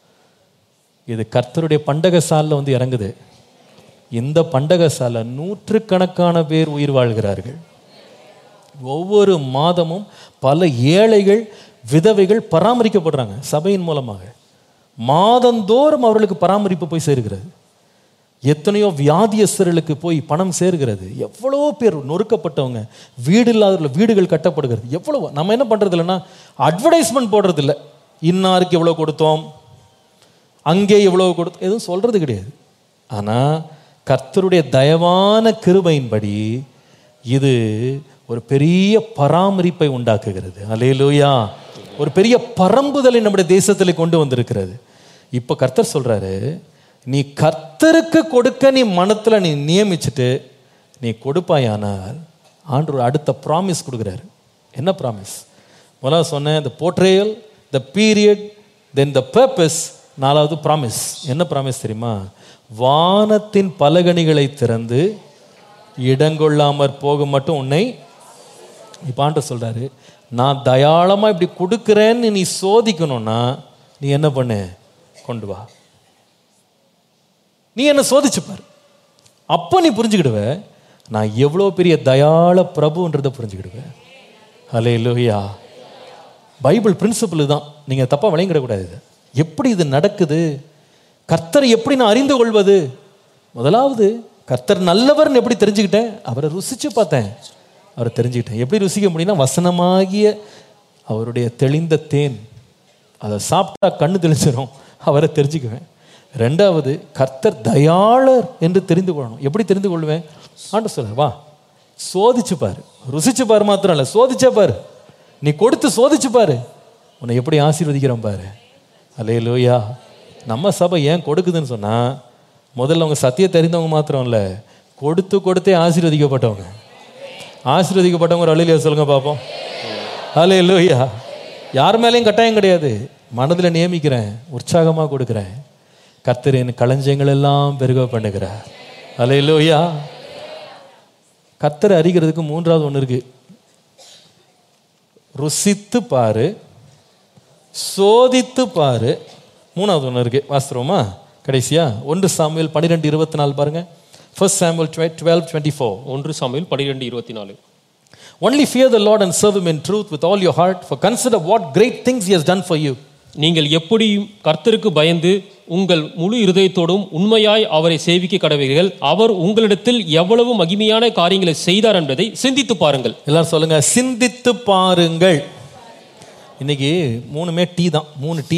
இது கர்த்தருடைய பண்டக சாலில் வந்து இறங்குது. இந்த பண்டக சாலை நூற்றுக்கணக்கான பேர் உயிர் வாழ்கிறார்கள். ஒவ்வொரு மாதமும் பல ஏழைகள், விதவைகள் பராமரிக்கப்படுறாங்க சபையின் மூலமாக. மாதந்தோறும் அவர்களுக்கு பராமரிப்பு போய் சேர்கிறது. எத்தனையோ வியாதியஸ்தர்களுக்கு போய் பணம் சேர்கிறது. எவ்வளோ பேர் நொறுக்கப்பட்டவங்க, வீடு இல்லாதவர்கள் வீடுகள் கட்டப்படுகிறது. எவ்வளோ நம்ம என்ன பண்ணுறது இல்லைன்னா, அட்வர்டைஸ்மெண்ட் போடுறது இல்லை. இன்னாருக்கு எவ்வளோ கொடுத்தோம், அங்கே எவ்வளோ கொடுத்தோம், எதுவும் சொல்கிறது கிடையாது. ஆனால் கர்த்தருடைய தயவான கிருபையின்படி இது ஒரு பெரிய பராமரிப்பை உண்டாக்குகிறது. அல்லேலூயா. ஒரு பெரிய பரம்புதலை நம்முடைய தேசத்தில் கொண்டு வந்திருக்கிறது. இப்போ கர்த்தர் சொல்கிறாரு, நீ கர்த்தருக்கு கொடுக்க நீ மனத்தில் நீ நியமிச்சுட்டு நீ கொடுப்பாயானால் ஆண்டவர் அடுத்த ப்ராமிஸ் கொடுக்குறாரு. என்ன ப்ராமிஸ்? முதல்ல சொன்னேன், த portrayal, the period, then the purpose. நாலாவது ப்ராமிஸ். என்ன ப்ராமிஸ் தெரியுமா? வானத்தின் பலகணிகளை திறந்து இடங்கொள்ளாமற் போக மட்டும் உன்னை. இப்போ ஆண்டவர் சொல்றாரு, நான் தயாளமாக இப்படி கொடுக்குறேன்னு நீ சோதிக்கணும்னா நீ என்ன பண்ணு? கொண்டு வா, நீ என்ன சோதிச்சுப்பார். அப்போ நீ புரிஞ்சுக்கிடுவ நான் எவ்வளோ பெரிய தயாள பிரபுன்றதை புரிஞ்சுக்கிடுவேன். அல்லேலூயா. பைபிள் பிரின்சிபிள் தான், நீங்கள் தப்பாக விளங்கிடக்கூடாது. இது எப்படி இது நடக்குது, கர்த்தரை எப்படி நான் அறிந்து கொள்வது? முதலாவது கர்த்தர் நல்லவர்னு எப்படி தெரிஞ்சுக்கிட்டேன்? அவரை ருசிச்சு பார்த்தேன், அவரை தெரிஞ்சுக்கிட்டேன். எப்படி ருசிக்க முடியும்னா, வசனமாகிய அவருடைய தெளிந்த தேன், அதை சாப்பிட்டா கண்ணு தெளிச்சிடும், அவரை தெரிஞ்சுக்குவேன். ரெண்டாவது, கர்த்தர் தயாளர் என்று தெரிந்து கொள்ளணும். எப்படி தெரிந்து கொள்வேன்? ஆண்டவர் சொல்ல, வா சோதிச்சு பாரு. ருசிச்சு பாரு மாத்திரம் இல்லை, சோதிச்சா பாரு. நீ கொடுத்து சோதிச்சு பாரு, உன்னை எப்படி ஆசீர்வதிக்கிறோம் பாரு. அல்லேலூயா. நம்ம சபை ஏன் கொடுக்குதுன்னு சொன்னால், முதல்ல அவங்க சத்தியத்தை தெரிந்தவங்க மாத்திரம் இல்லை, கொடுத்து கொடுத்தே ஆசீர்வதிக்கப்பட்டவங்க. ஆசீர்வதிக்கப்பட்டவங்க ஒரு அல்லேலூயா சொல்லுங்க பார்ப்போம். அல்லேலூயா. யார் மேலேயும் கட்டாயம் கிடையாது, மனதில் நியமிக்கிறேன், உற்சாகமாக கொடுக்குறேன். கர்த்தரின் களஞ்சியங்கள் எல்லாம் பெருக பண்ணுகிறார். அல்லேலூயா. கர்த்தரை அறிகிறதுக்கு மூன்றாவது ஒன்று இருக்கு. ருசித்து பாரு, சோதித்து பாரு. மூணாவது ஒன்று இருக்கு, வாஸ்தவமா கடைசியா ஒன்று சாமுவேல் பன்னிரெண்டு இருபத்தி நாலு பாருங்க. First Samuel twelve twenty four. ஒன்று சாமுவேல் பன்னிரெண்டு இருபத்தி நாலு. Only fear the Lord and serve him in truth with all your heart, for consider what great things he has done for you. நீங்கள் எப்படியும் கர்த்தருக்கு பயந்து உங்கள் முழு இருதயத்தோடும் உண்மையாய் அவரை சேவிக்க கடவீர்கள். அவர் உங்களிடத்தில் எவ்வளவு மகிமையான காரியங்களை செய்தார் என்பதை சிந்தித்து பாருங்கள். எல்லாரும் சொல்லுங்க, சிந்தித்து பாருங்கள். இன்னைக்கு மூணுமே டீ தான், மூணு டீ.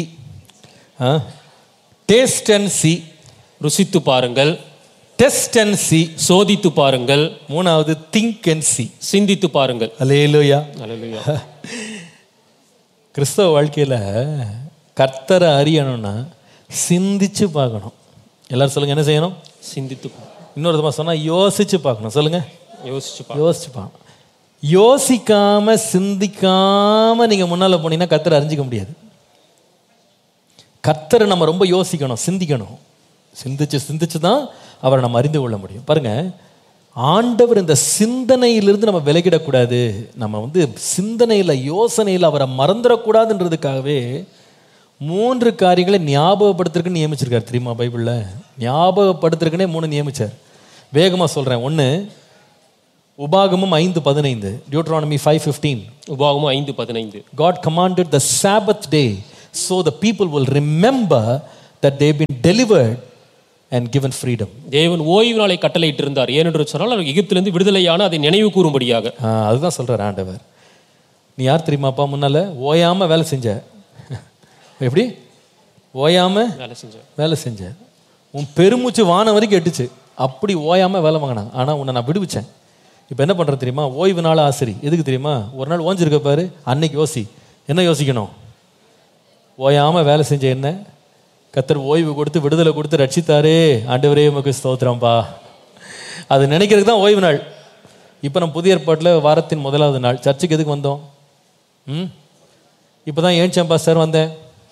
டேஸ்ட் அண்ட் சி, ருசித்து பாருங்கள். டெஸ்ட் அண்ட் சி, சோதித்து பாருங்கள். மூணாவது திங்க் அண்ட் சி, சிந்தித்து பாருங்கள். அல்லேலூயா. அல்லேலூயா. கிறிஸ்தவ வாழ்க்கையில் கர்த்தரை அறியணும்னா சிந்திச்சு பார்க்கணும். எல்லாரும் சொல்லுங்க, என்ன செய்யணும்? சிந்தித்து. இன்னொரு விதமாக சொன்னால் யோசிச்சு பார்க்கணும். சொல்லுங்க, யோசிச்சு யோசிச்சு பார்க்கணும். யோசிக்காம சிந்திக்காம நீங்க முன்னால போனீங்கன்னா கர்த்தரை அறிஞ்சிக்க முடியாது. கர்த்தரை நம்ம ரொம்ப யோசிக்கணும், சிந்திக்கணும். சிந்திச்சு சிந்திச்சு தான் அவரை நம்ம அறிந்து கொள்ள முடியும். பாருங்க, ஆண்டவர் இந்த சிந்தனையிலிருந்து நம்ம விலகிடக்கூடாது. நம்ம வந்து சிந்தனையில் யோசனையில் அவரை மறந்துடக்கூடாதுன்றதுக்காகவே மூன்று காரியங்களை ஞாபகப்படுத்துறதுக்குன்னு நியமிச்சிருக்காரு தெரியுமா பைபிளில்? ஞாபகப்படுத்துறதுக்குன்னே மூணு நியமிச்சார். வேகமாக சொல்கிறேன். ஒன்று உபாகமம் ஐந்து பதினைந்து, டியூட்ரானமி ஃபைவ் ஃபிஃப்டீன். உபாகமம் ஐந்து பதினைந்து. God commanded the Sabbath day so the people will remember that they've been delivered and given freedom. தேவன் ஓய்வு நாளை கட்டளையிட்டு இருந்தார். ஏனென்று சொன்னால் அவர் எகிப்திலிருந்து விடுதலையான அதை நினைவு கூறும்படியாக. அதுதான் சொல்றார் ஆண்டவர். நீ யார் தெரியுமாப்பா? முன்னால ஓயாம வேலை செஞ்ச. எப்படி ஓயாம வேலை செஞ்ச வேலை செஞ்ச உன் பெருமூச்சு வானம் வரைக்கும் எட்டுச்சு. அப்படி ஓயாம வேலை வாங்கினாங்க. ஆனா உன்னை நான் விடுவிச்சேன். இப்போ என்ன பண்ணுறது தெரியுமா? ஓய்வு நாள் ஆசிரி. எதுக்கு தெரியுமா? ஒரு நாள் ஓஞ்சிருக்க பாரு, அன்னைக்கு யோசி. என்ன யோசிக்கணும்? ஓயாமல் வேலை செஞ்ச என்ன கர்த்தர் ஓய்வு கொடுத்து விடுதலை கொடுத்து ரட்சித்தாரே, ஆண்டவரே உமக்கு ஸ்தோத்திரம்பா. அது நினைக்கிறதுக்கு தான் ஓய்வு நாள். இப்போ நம்ம புதிய ஏற்பாட்டில் வாரத்தின் முதலாவது நாள் சர்ச்சுக்கு எதுக்கு வந்தோம்? ம் இப்போ தான் ஏன்ச்சம்பா சார் வந்தேன்.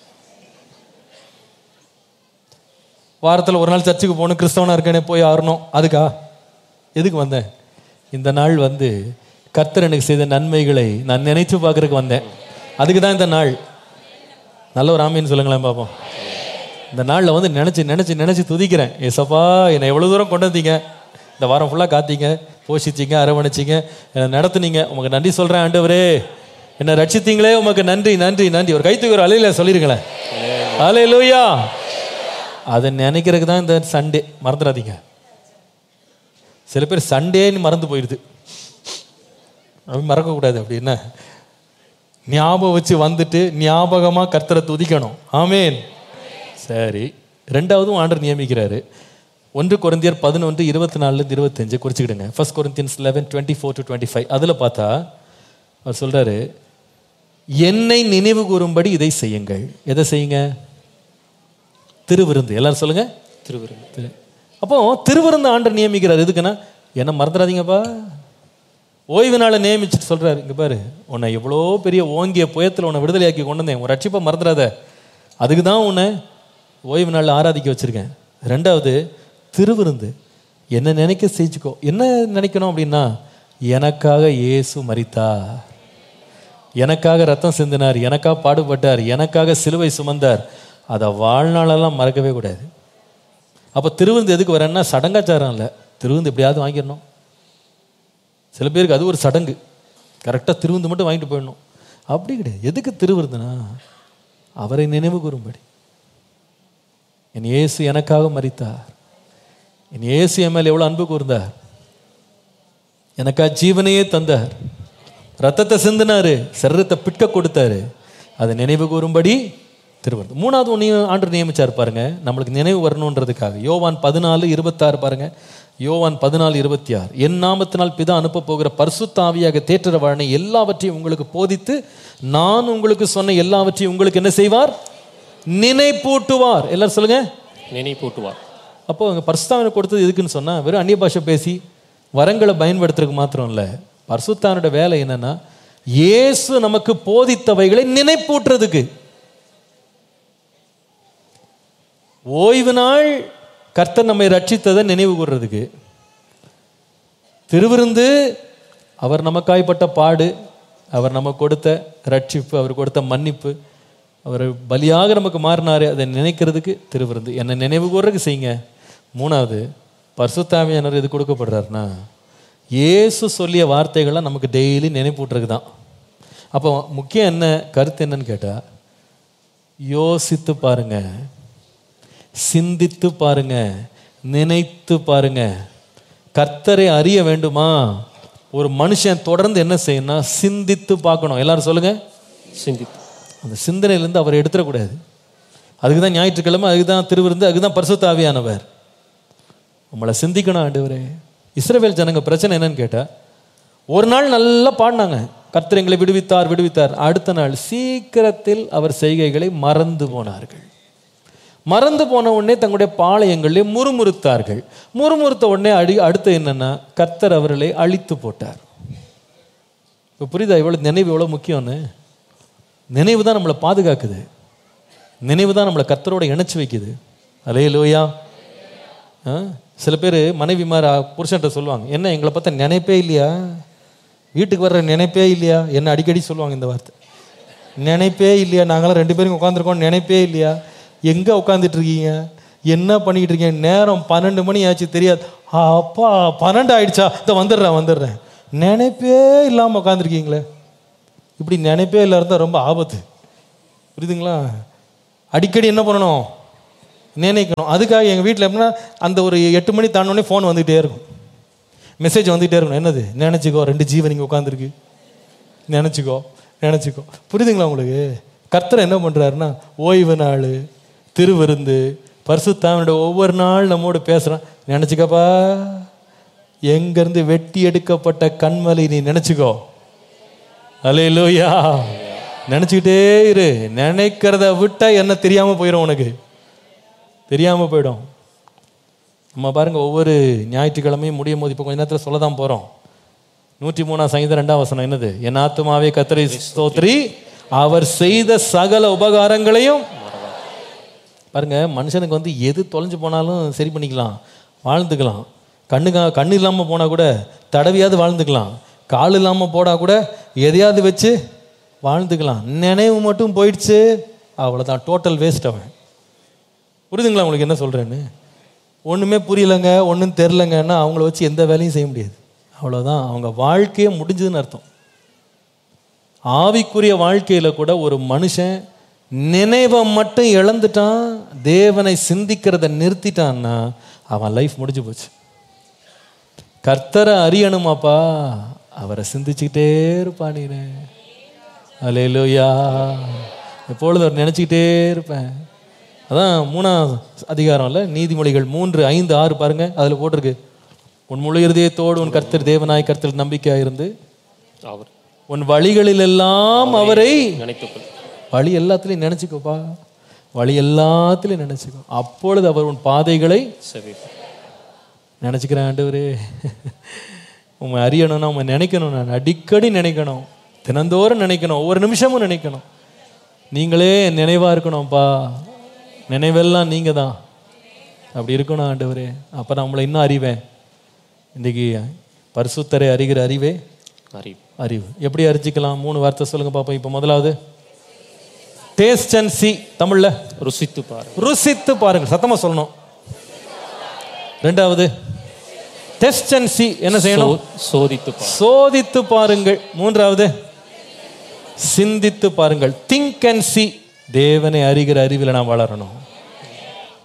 வாரத்தில் ஒரு நாள் சர்ச்சுக்கு போகணும், கிறிஸ்தவனாக இருக்கேனே போய் ஆறணும். அதுக்கா எதுக்கு வந்தேன்? இந்த நாள் வந்து கர்த்தர் எனக்கு செய்த நன்மைகளை நான் நினைத்து பார்க்கறதுக்கு வந்தேன். அதுக்கு தான் இந்த நாள். நல்ல ஒரு ஆமீன்னு சொல்லுங்களேன் பார்ப்போம். இந்த நாளில் வந்து நினச்சி நினச்சி நினச்சி துதிக்கிறேன். ஏசப்பா என்னை எவ்வளோ தூரம் கொண்டு வந்தீங்க, இந்த வாரம் ஃபுல்லாக காத்தீங்க, போஷிச்சிங்க, அரவணைச்சிங்க, என்னை நடத்துனீங்க, உமக்கு நன்றி சொல்கிறேன் ஆண்டவரே. என்னை ரட்சித்தீங்களே உமக்கு நன்றி நன்றி நன்றி. ஒரு கைத்துக்கு ஒரு அலையில சொல்லிருங்களேன், அல்லேலூயா. அதை நினைக்கிறதுக்கு தான் இந்த சண்டே. மறந்துடாதீங்க. சில பேர் சண்டேன்னு மறந்து போயிடுது. அப்படி மறக்கக்கூடாது. அப்படின்னா ஞாபகம் வச்சு வந்துட்டு ஞாபகமாக கர்த்தரை துதிக்கணும். ஆமேன். சரி, ரெண்டாவதும் ஆண்டவர் நியமிக்கிறாரு. ஒன்று கொரிந்தியர் பதினொன்று இருபத்தி நாலுலேருந்து இருபத்தஞ்சு குறிச்சிக்கிடுங்க. First Corinthians eleven twenty four to twenty five. அதில் பார்த்தா அவர் சொல்கிறாரு, என்னை நினைவு கூறும்படி இதை செய்யுங்கள். எதை செய்யுங்க? திருவிருந்து. எல்லாரும் சொல்லுங்க, திருவிருந்து. அப்போ திருவிருந்து ஆண்டவர் நியமிக்கிறார். எதுக்குன்னா, என்ன மறந்துடாதீங்கப்பா. ஓய்வு நாளை நியமிச்சுட்டு சொல்றாரு, இங்க பாரு, உன்னை எவ்வளோ பெரிய ஓங்கிய புயத்தில் உன்னை விடுதலையாக்கி கொண்டு வந்தேன், உன் ரட்சிப்பை மறந்துடாத. அதுக்கு தான் உன்னை ஓய்வு நாளில் ஆராதிக்க வச்சிருக்கேன். ரெண்டாவது திருவிருந்து. என்ன நினைக்க செஞ்சுக்கோ. என்ன நினைக்கணும் அப்படின்னா, எனக்காக இயேசு மரித்தார், எனக்காக ரத்தம் சிந்தினார், எனக்காக பாடுபட்டார், எனக்காக சிலுவை சுமந்தார். அதை வாழ்நாளெல்லாம் மறக்கவே கூடாது. அப்போ திருவிருந்து எதுக்கு வரேன்னா சடங்காச்சாரம் இல்லை. திருவிருந்து எப்படியாவது வாங்கிடணும். சில பேருக்கு அது ஒரு சடங்கு. கரெக்டாக திருவிருந்து மட்டும் வாங்கிட்டு போயிடணும். அப்படி கிடையாது. எதுக்கு திருவிருந்துனா, அவரை நினைவு கூறும்படி. என் இயேசு எனக்காக மரித்தார், என் இயேசு என் மேல் எவ்வளோ அன்பு கூர்ந்தார், எனக்காக ஜீவனையே தந்தார், ரத்தத்தை சிந்தினாரு, சரீரத்தை பிட்க கொடுத்தாரு. அதை நினைவு கூறும்படி திருவிருந்து. மூணாவது ஒன்றையும் ஆண்டு நியமிச்சார் பாருங்க, நம்மளுக்கு நினைவு வரணுன்றதுக்காக. யோவான் பதினாலு இருபத்தாறு பாருங்க. யோவான் பதினாலு இருபத்தி ஆறு. என் நாமத்தினால் பிதா அனுப்ப போகிற பரிசுத்த ஆவியாக தேற்றரவாளனை எல்லாவற்றையும் உங்களுக்கு போதித்து நான் உங்களுக்கு சொன்ன எல்லாவற்றையும் உங்களுக்கு என்ன செய்வார்? நினைப்பூட்டுவார். எல்லாரும் சொல்லுங்க, நினைப்பூட்டுவார். அப்போ அங்கே பரிசுத்தாவினை கொடுத்தது எதுக்குன்னு சொன்னால், வெறும் அந்நிய பாஷை பேசி வரங்களை பயன்படுத்துறதுக்கு மாத்திரம் இல்லை. பரிசுத்தாவினோட வேலை என்னன்னா, இயேசு நமக்கு போதித்தவைகளை நினைப்பூட்டுறதுக்கு. ஓய்வு நாள் கர்த்தர் நம்மை ரட்சித்ததை நினைவு கூறுறதுக்கு. திருவிருந்து அவர் நமக்காய்ப்பட்ட பாடு, அவர் நமக்கு கொடுத்த ரட்சிப்பு, அவர் கொடுத்த மன்னிப்பு, அவர் பலியாக நமக்கு மாறினாரு, அதை நினைக்கிறதுக்கு திருவிருந்து. என்னை நினைவு கூறுறதுக்கு செய்யுங்க. மூணாவது, பரிசுத்த ஆவியானவர் எது கொடுக்கப்படுறாருன்னா, இயேசு சொல்லிய வார்த்தைகள்லாம் நமக்கு டெய்லி நினைப்பூட்டுறதுக்கு தான். அப்போ முக்கியம் என்ன கருத்து என்னன்னு கேட்டால், யோசித்து பாருங்க, சிந்தித்து பாருங்க, நினைத்து பாருங்க. கர்த்தரை அறிய வேண்டுமா? ஒரு மனுஷன் தொடர்ந்து என்ன செய்யணும்னா சிந்தித்து பார்க்கணும். எல்லாரும் சொல்லுங்க, சிந்தித்து. அந்த சிந்தனையிலேருந்து அவரை எடுத்துடக்கூடாது. அதுக்கு தான் ஞாயிற்றுக்கிழமை, அதுக்கு தான் திருவிருந்து, அதுக்கு தான் பரிசுத்த ஆவியானவர். நம்மளை சிந்திக்கணும். ஆண்டவரே, இஸ்ரவேல் ஜனங்க பிரச்சனை என்னன்னு கேட்டால், ஒரு நாள் நல்லா பாடினாங்க, கர்த்தர் எங்களை விடுவித்தார் விடுவித்தார். அடுத்த நாள் சீக்கிரத்தில் அவர் செய்கைகளை மறந்து போனார்கள். மறந்து போன உடனே தங்களுடைய பாளையங்களே முறுமுறுத்தார்கள். முறுமுறுத்த உடனே அடி அடுத்து என்னன்னா, கர்த்தர் அவர்களை அழித்து போட்டார். இப்போ புரியுதா எவ்வளோ நினைவு எவ்வளோ முக்கியம்னு? நினைவு தான் நம்மளை பாதுகாக்குது. நினைவு தான் நம்மளை கர்த்தரோட இணைச்சி வைக்குது. அல்லேலூயா. சில பேர் மனைவிமார் புருஷன்ட்ட சொல்லுவாங்க, என்ன எங்களை பார்த்தா நினைப்பே இல்லையா, வீட்டுக்கு வர்ற நினைப்பே இல்லையா, என்ன அடிக்கடி சொல்லுவாங்க இந்த வார்த்தை. நினைப்பே இல்லையா? நாங்களாம் ரெண்டு பேரும் உட்காந்துருக்கோம், நினைப்பே இல்லையா? எங்கே உட்காந்துட்டு இருக்கீங்க, என்ன பண்ணிக்கிட்டு இருக்கீங்க? நேரம் பன்னெண்டு மணி ஆச்சு தெரியாது. அப்பா பன்னெண்டு ஆயிடுச்சா, இதை வந்துடுறேன் வந்துடுறேன். நினைப்பே இல்லாமல் உட்காந்துருக்கீங்களே. இப்படி நினைப்பே இல்லை இருந்தால் ரொம்ப ஆபத்து, புரியுதுங்களா? அடிக்கடி என்ன பண்ணணும், நினைக்கணும். அதுக்காக எங்கள் வீட்டில் எப்படின்னா அந்த ஒரு எட்டு மணி தாண்டோடனே ஃபோன் வந்துகிட்டே இருக்கும், மெசேஜ் வந்துகிட்டே இருக்கணும். என்னது? நினச்சிக்கோ, ரெண்டு ஜீவன் இங்கே உட்காந்துருக்கு, நினச்சிக்கோ நினச்சிக்கோ. புரியுதுங்களா உங்களுக்கு? கர்த்தர் என்ன பண்ணுறாருன்னா, ஓய்வு நாள், திருவிருந்து, பரிசுத்தாவினோட ஒவ்வொரு நாள் நம்மோடு பேசுகிறான். நினச்சிக்கப்பா, எங்கேருந்து வெட்டி எடுக்கப்பட்ட கண்மலை நீ நினச்சிக்கோ. அல்லேலூயா. நினச்சிக்கிட்டே இரு. நினைக்கிறத விட்டா என்ன தெரியாமல் போயிடும், உனக்கு தெரியாமல் போயிடும். நம்ம பாருங்க, ஒவ்வொரு ஞாயிற்றுக்கிழமையும் முடியும் போது இப்போ கொஞ்ச நேரத்தில் சொல்ல தான் போகிறோம். நூற்றி மூணாம் சங்கீதம் ரெண்டாம் வசனம் என்னது? என் ஆத்துமாவே கர்த்தரை ஸ்தோத்திரி, அவர் செய்த சகல உபகாரங்களையும். பாருங்க, மனுஷனுக்கு வந்து எது தொலைஞ்சு போனாலும் சரி பண்ணிக்கலாம், வாழ்ந்துக்கலாம். கண்ணுக்கா கண்ணு இல்லாமல் போனால் கூட தடவியாவது வாழ்ந்துக்கலாம். கால் இல்லாமல் போனால் கூட எதையாவது வச்சு வாழ்ந்துக்கலாம். நினைவு மட்டும் போயிடுச்சு, அவ்வளோதான், டோட்டல் வேஸ்ட் அவன். புரியுதுங்களா உங்களுக்கு என்ன சொல்கிறேன்னு? ஒன்றுமே புரியலைங்க, ஒன்றும் தெரிலங்கன்னா அவங்கள வச்சு எந்த வேலையும் செய்ய முடியாது. அவ்வளோதான், அவங்க வாழ்க்கையே முடிஞ்சதுன்னு அர்த்தம். ஆவிக்குரிய வாழ்க்கையில் கூட ஒரு மனுஷன் நினைவை மட்டும் இழந்துட்டான், தேவனை சிந்திக்கிறத நிறுத்திட்டான்னா அவன் லைஃப் முடிஞ்சு போச்சு. கர்த்தரை அறியணுமாப்பா, அவரை சிந்திச்சுக்கிட்டே இருப்பானே. அல்லேலூயா. எப்பொழுது அவர் நினச்சிக்கிட்டே இருப்பேன். அதான் மூணாம் அதிகாரம் இல்லை, நீதிமொழிகள் மூன்று ஐந்து ஆறு பாருங்க, அதில் போட்டிருக்கு, உன் முழு இருதயத்தோடு உன் கர்த்தர் தேவனாய் கர்த்தர் நம்பிக்கையாக இருந்து அவர் உன் வழிகளில் எல்லாம் அவரை நினைத்துக்கொள். வழி எல்லாத்துலையும் நினச்சிக்கோப்பா, வழி எல்லாத்துலையும் நினச்சிக்கோ. அப்பொழுது அவர் உன் பாதைகளை நினச்சிக்கிறேன். ஆண்டவரே, உண்மை அறியணும்னா உண்மை நினைக்கணும். நான் அடிக்கடி நினைக்கணும், தினந்தோறும் நினைக்கணும், ஒவ்வொரு நிமிஷமும் நினைக்கணும். நீங்களே நினைவாக இருக்கணும்ப்பா, நினைவெல்லாம் நீங்கள் தான். அப்படி இருக்கணும் ஆண்டவரே. அப்போ நான் உங்களை இன்னும் அறிவேன். இன்றைக்கி பரிசுத்தரை அறிகிற அறிவே அறிவு. அறிவு எப்படி அறிஞ்சிக்கலாம்? மூணு வார்த்தை சொல்லுங்க பாப்போம். இப்போ முதலாவது டேஸ்ட் அண்ட் சி, தமிழ்ல ருசித்து பாருங்க. ருசித்து பாருங்க, சத்தமா சொல்லணும். ரெண்டாவது டெஸ்ட் அண்ட் சி, என்ன செய்யணும்? சோதித்து சோதித்து பாருங்கள். மூன்றாவது சிந்தித்து பாருங்கள், திங்க் அண்ட் சி. தேவனை அறிகிற அறிவில் நாம் வளரணும்.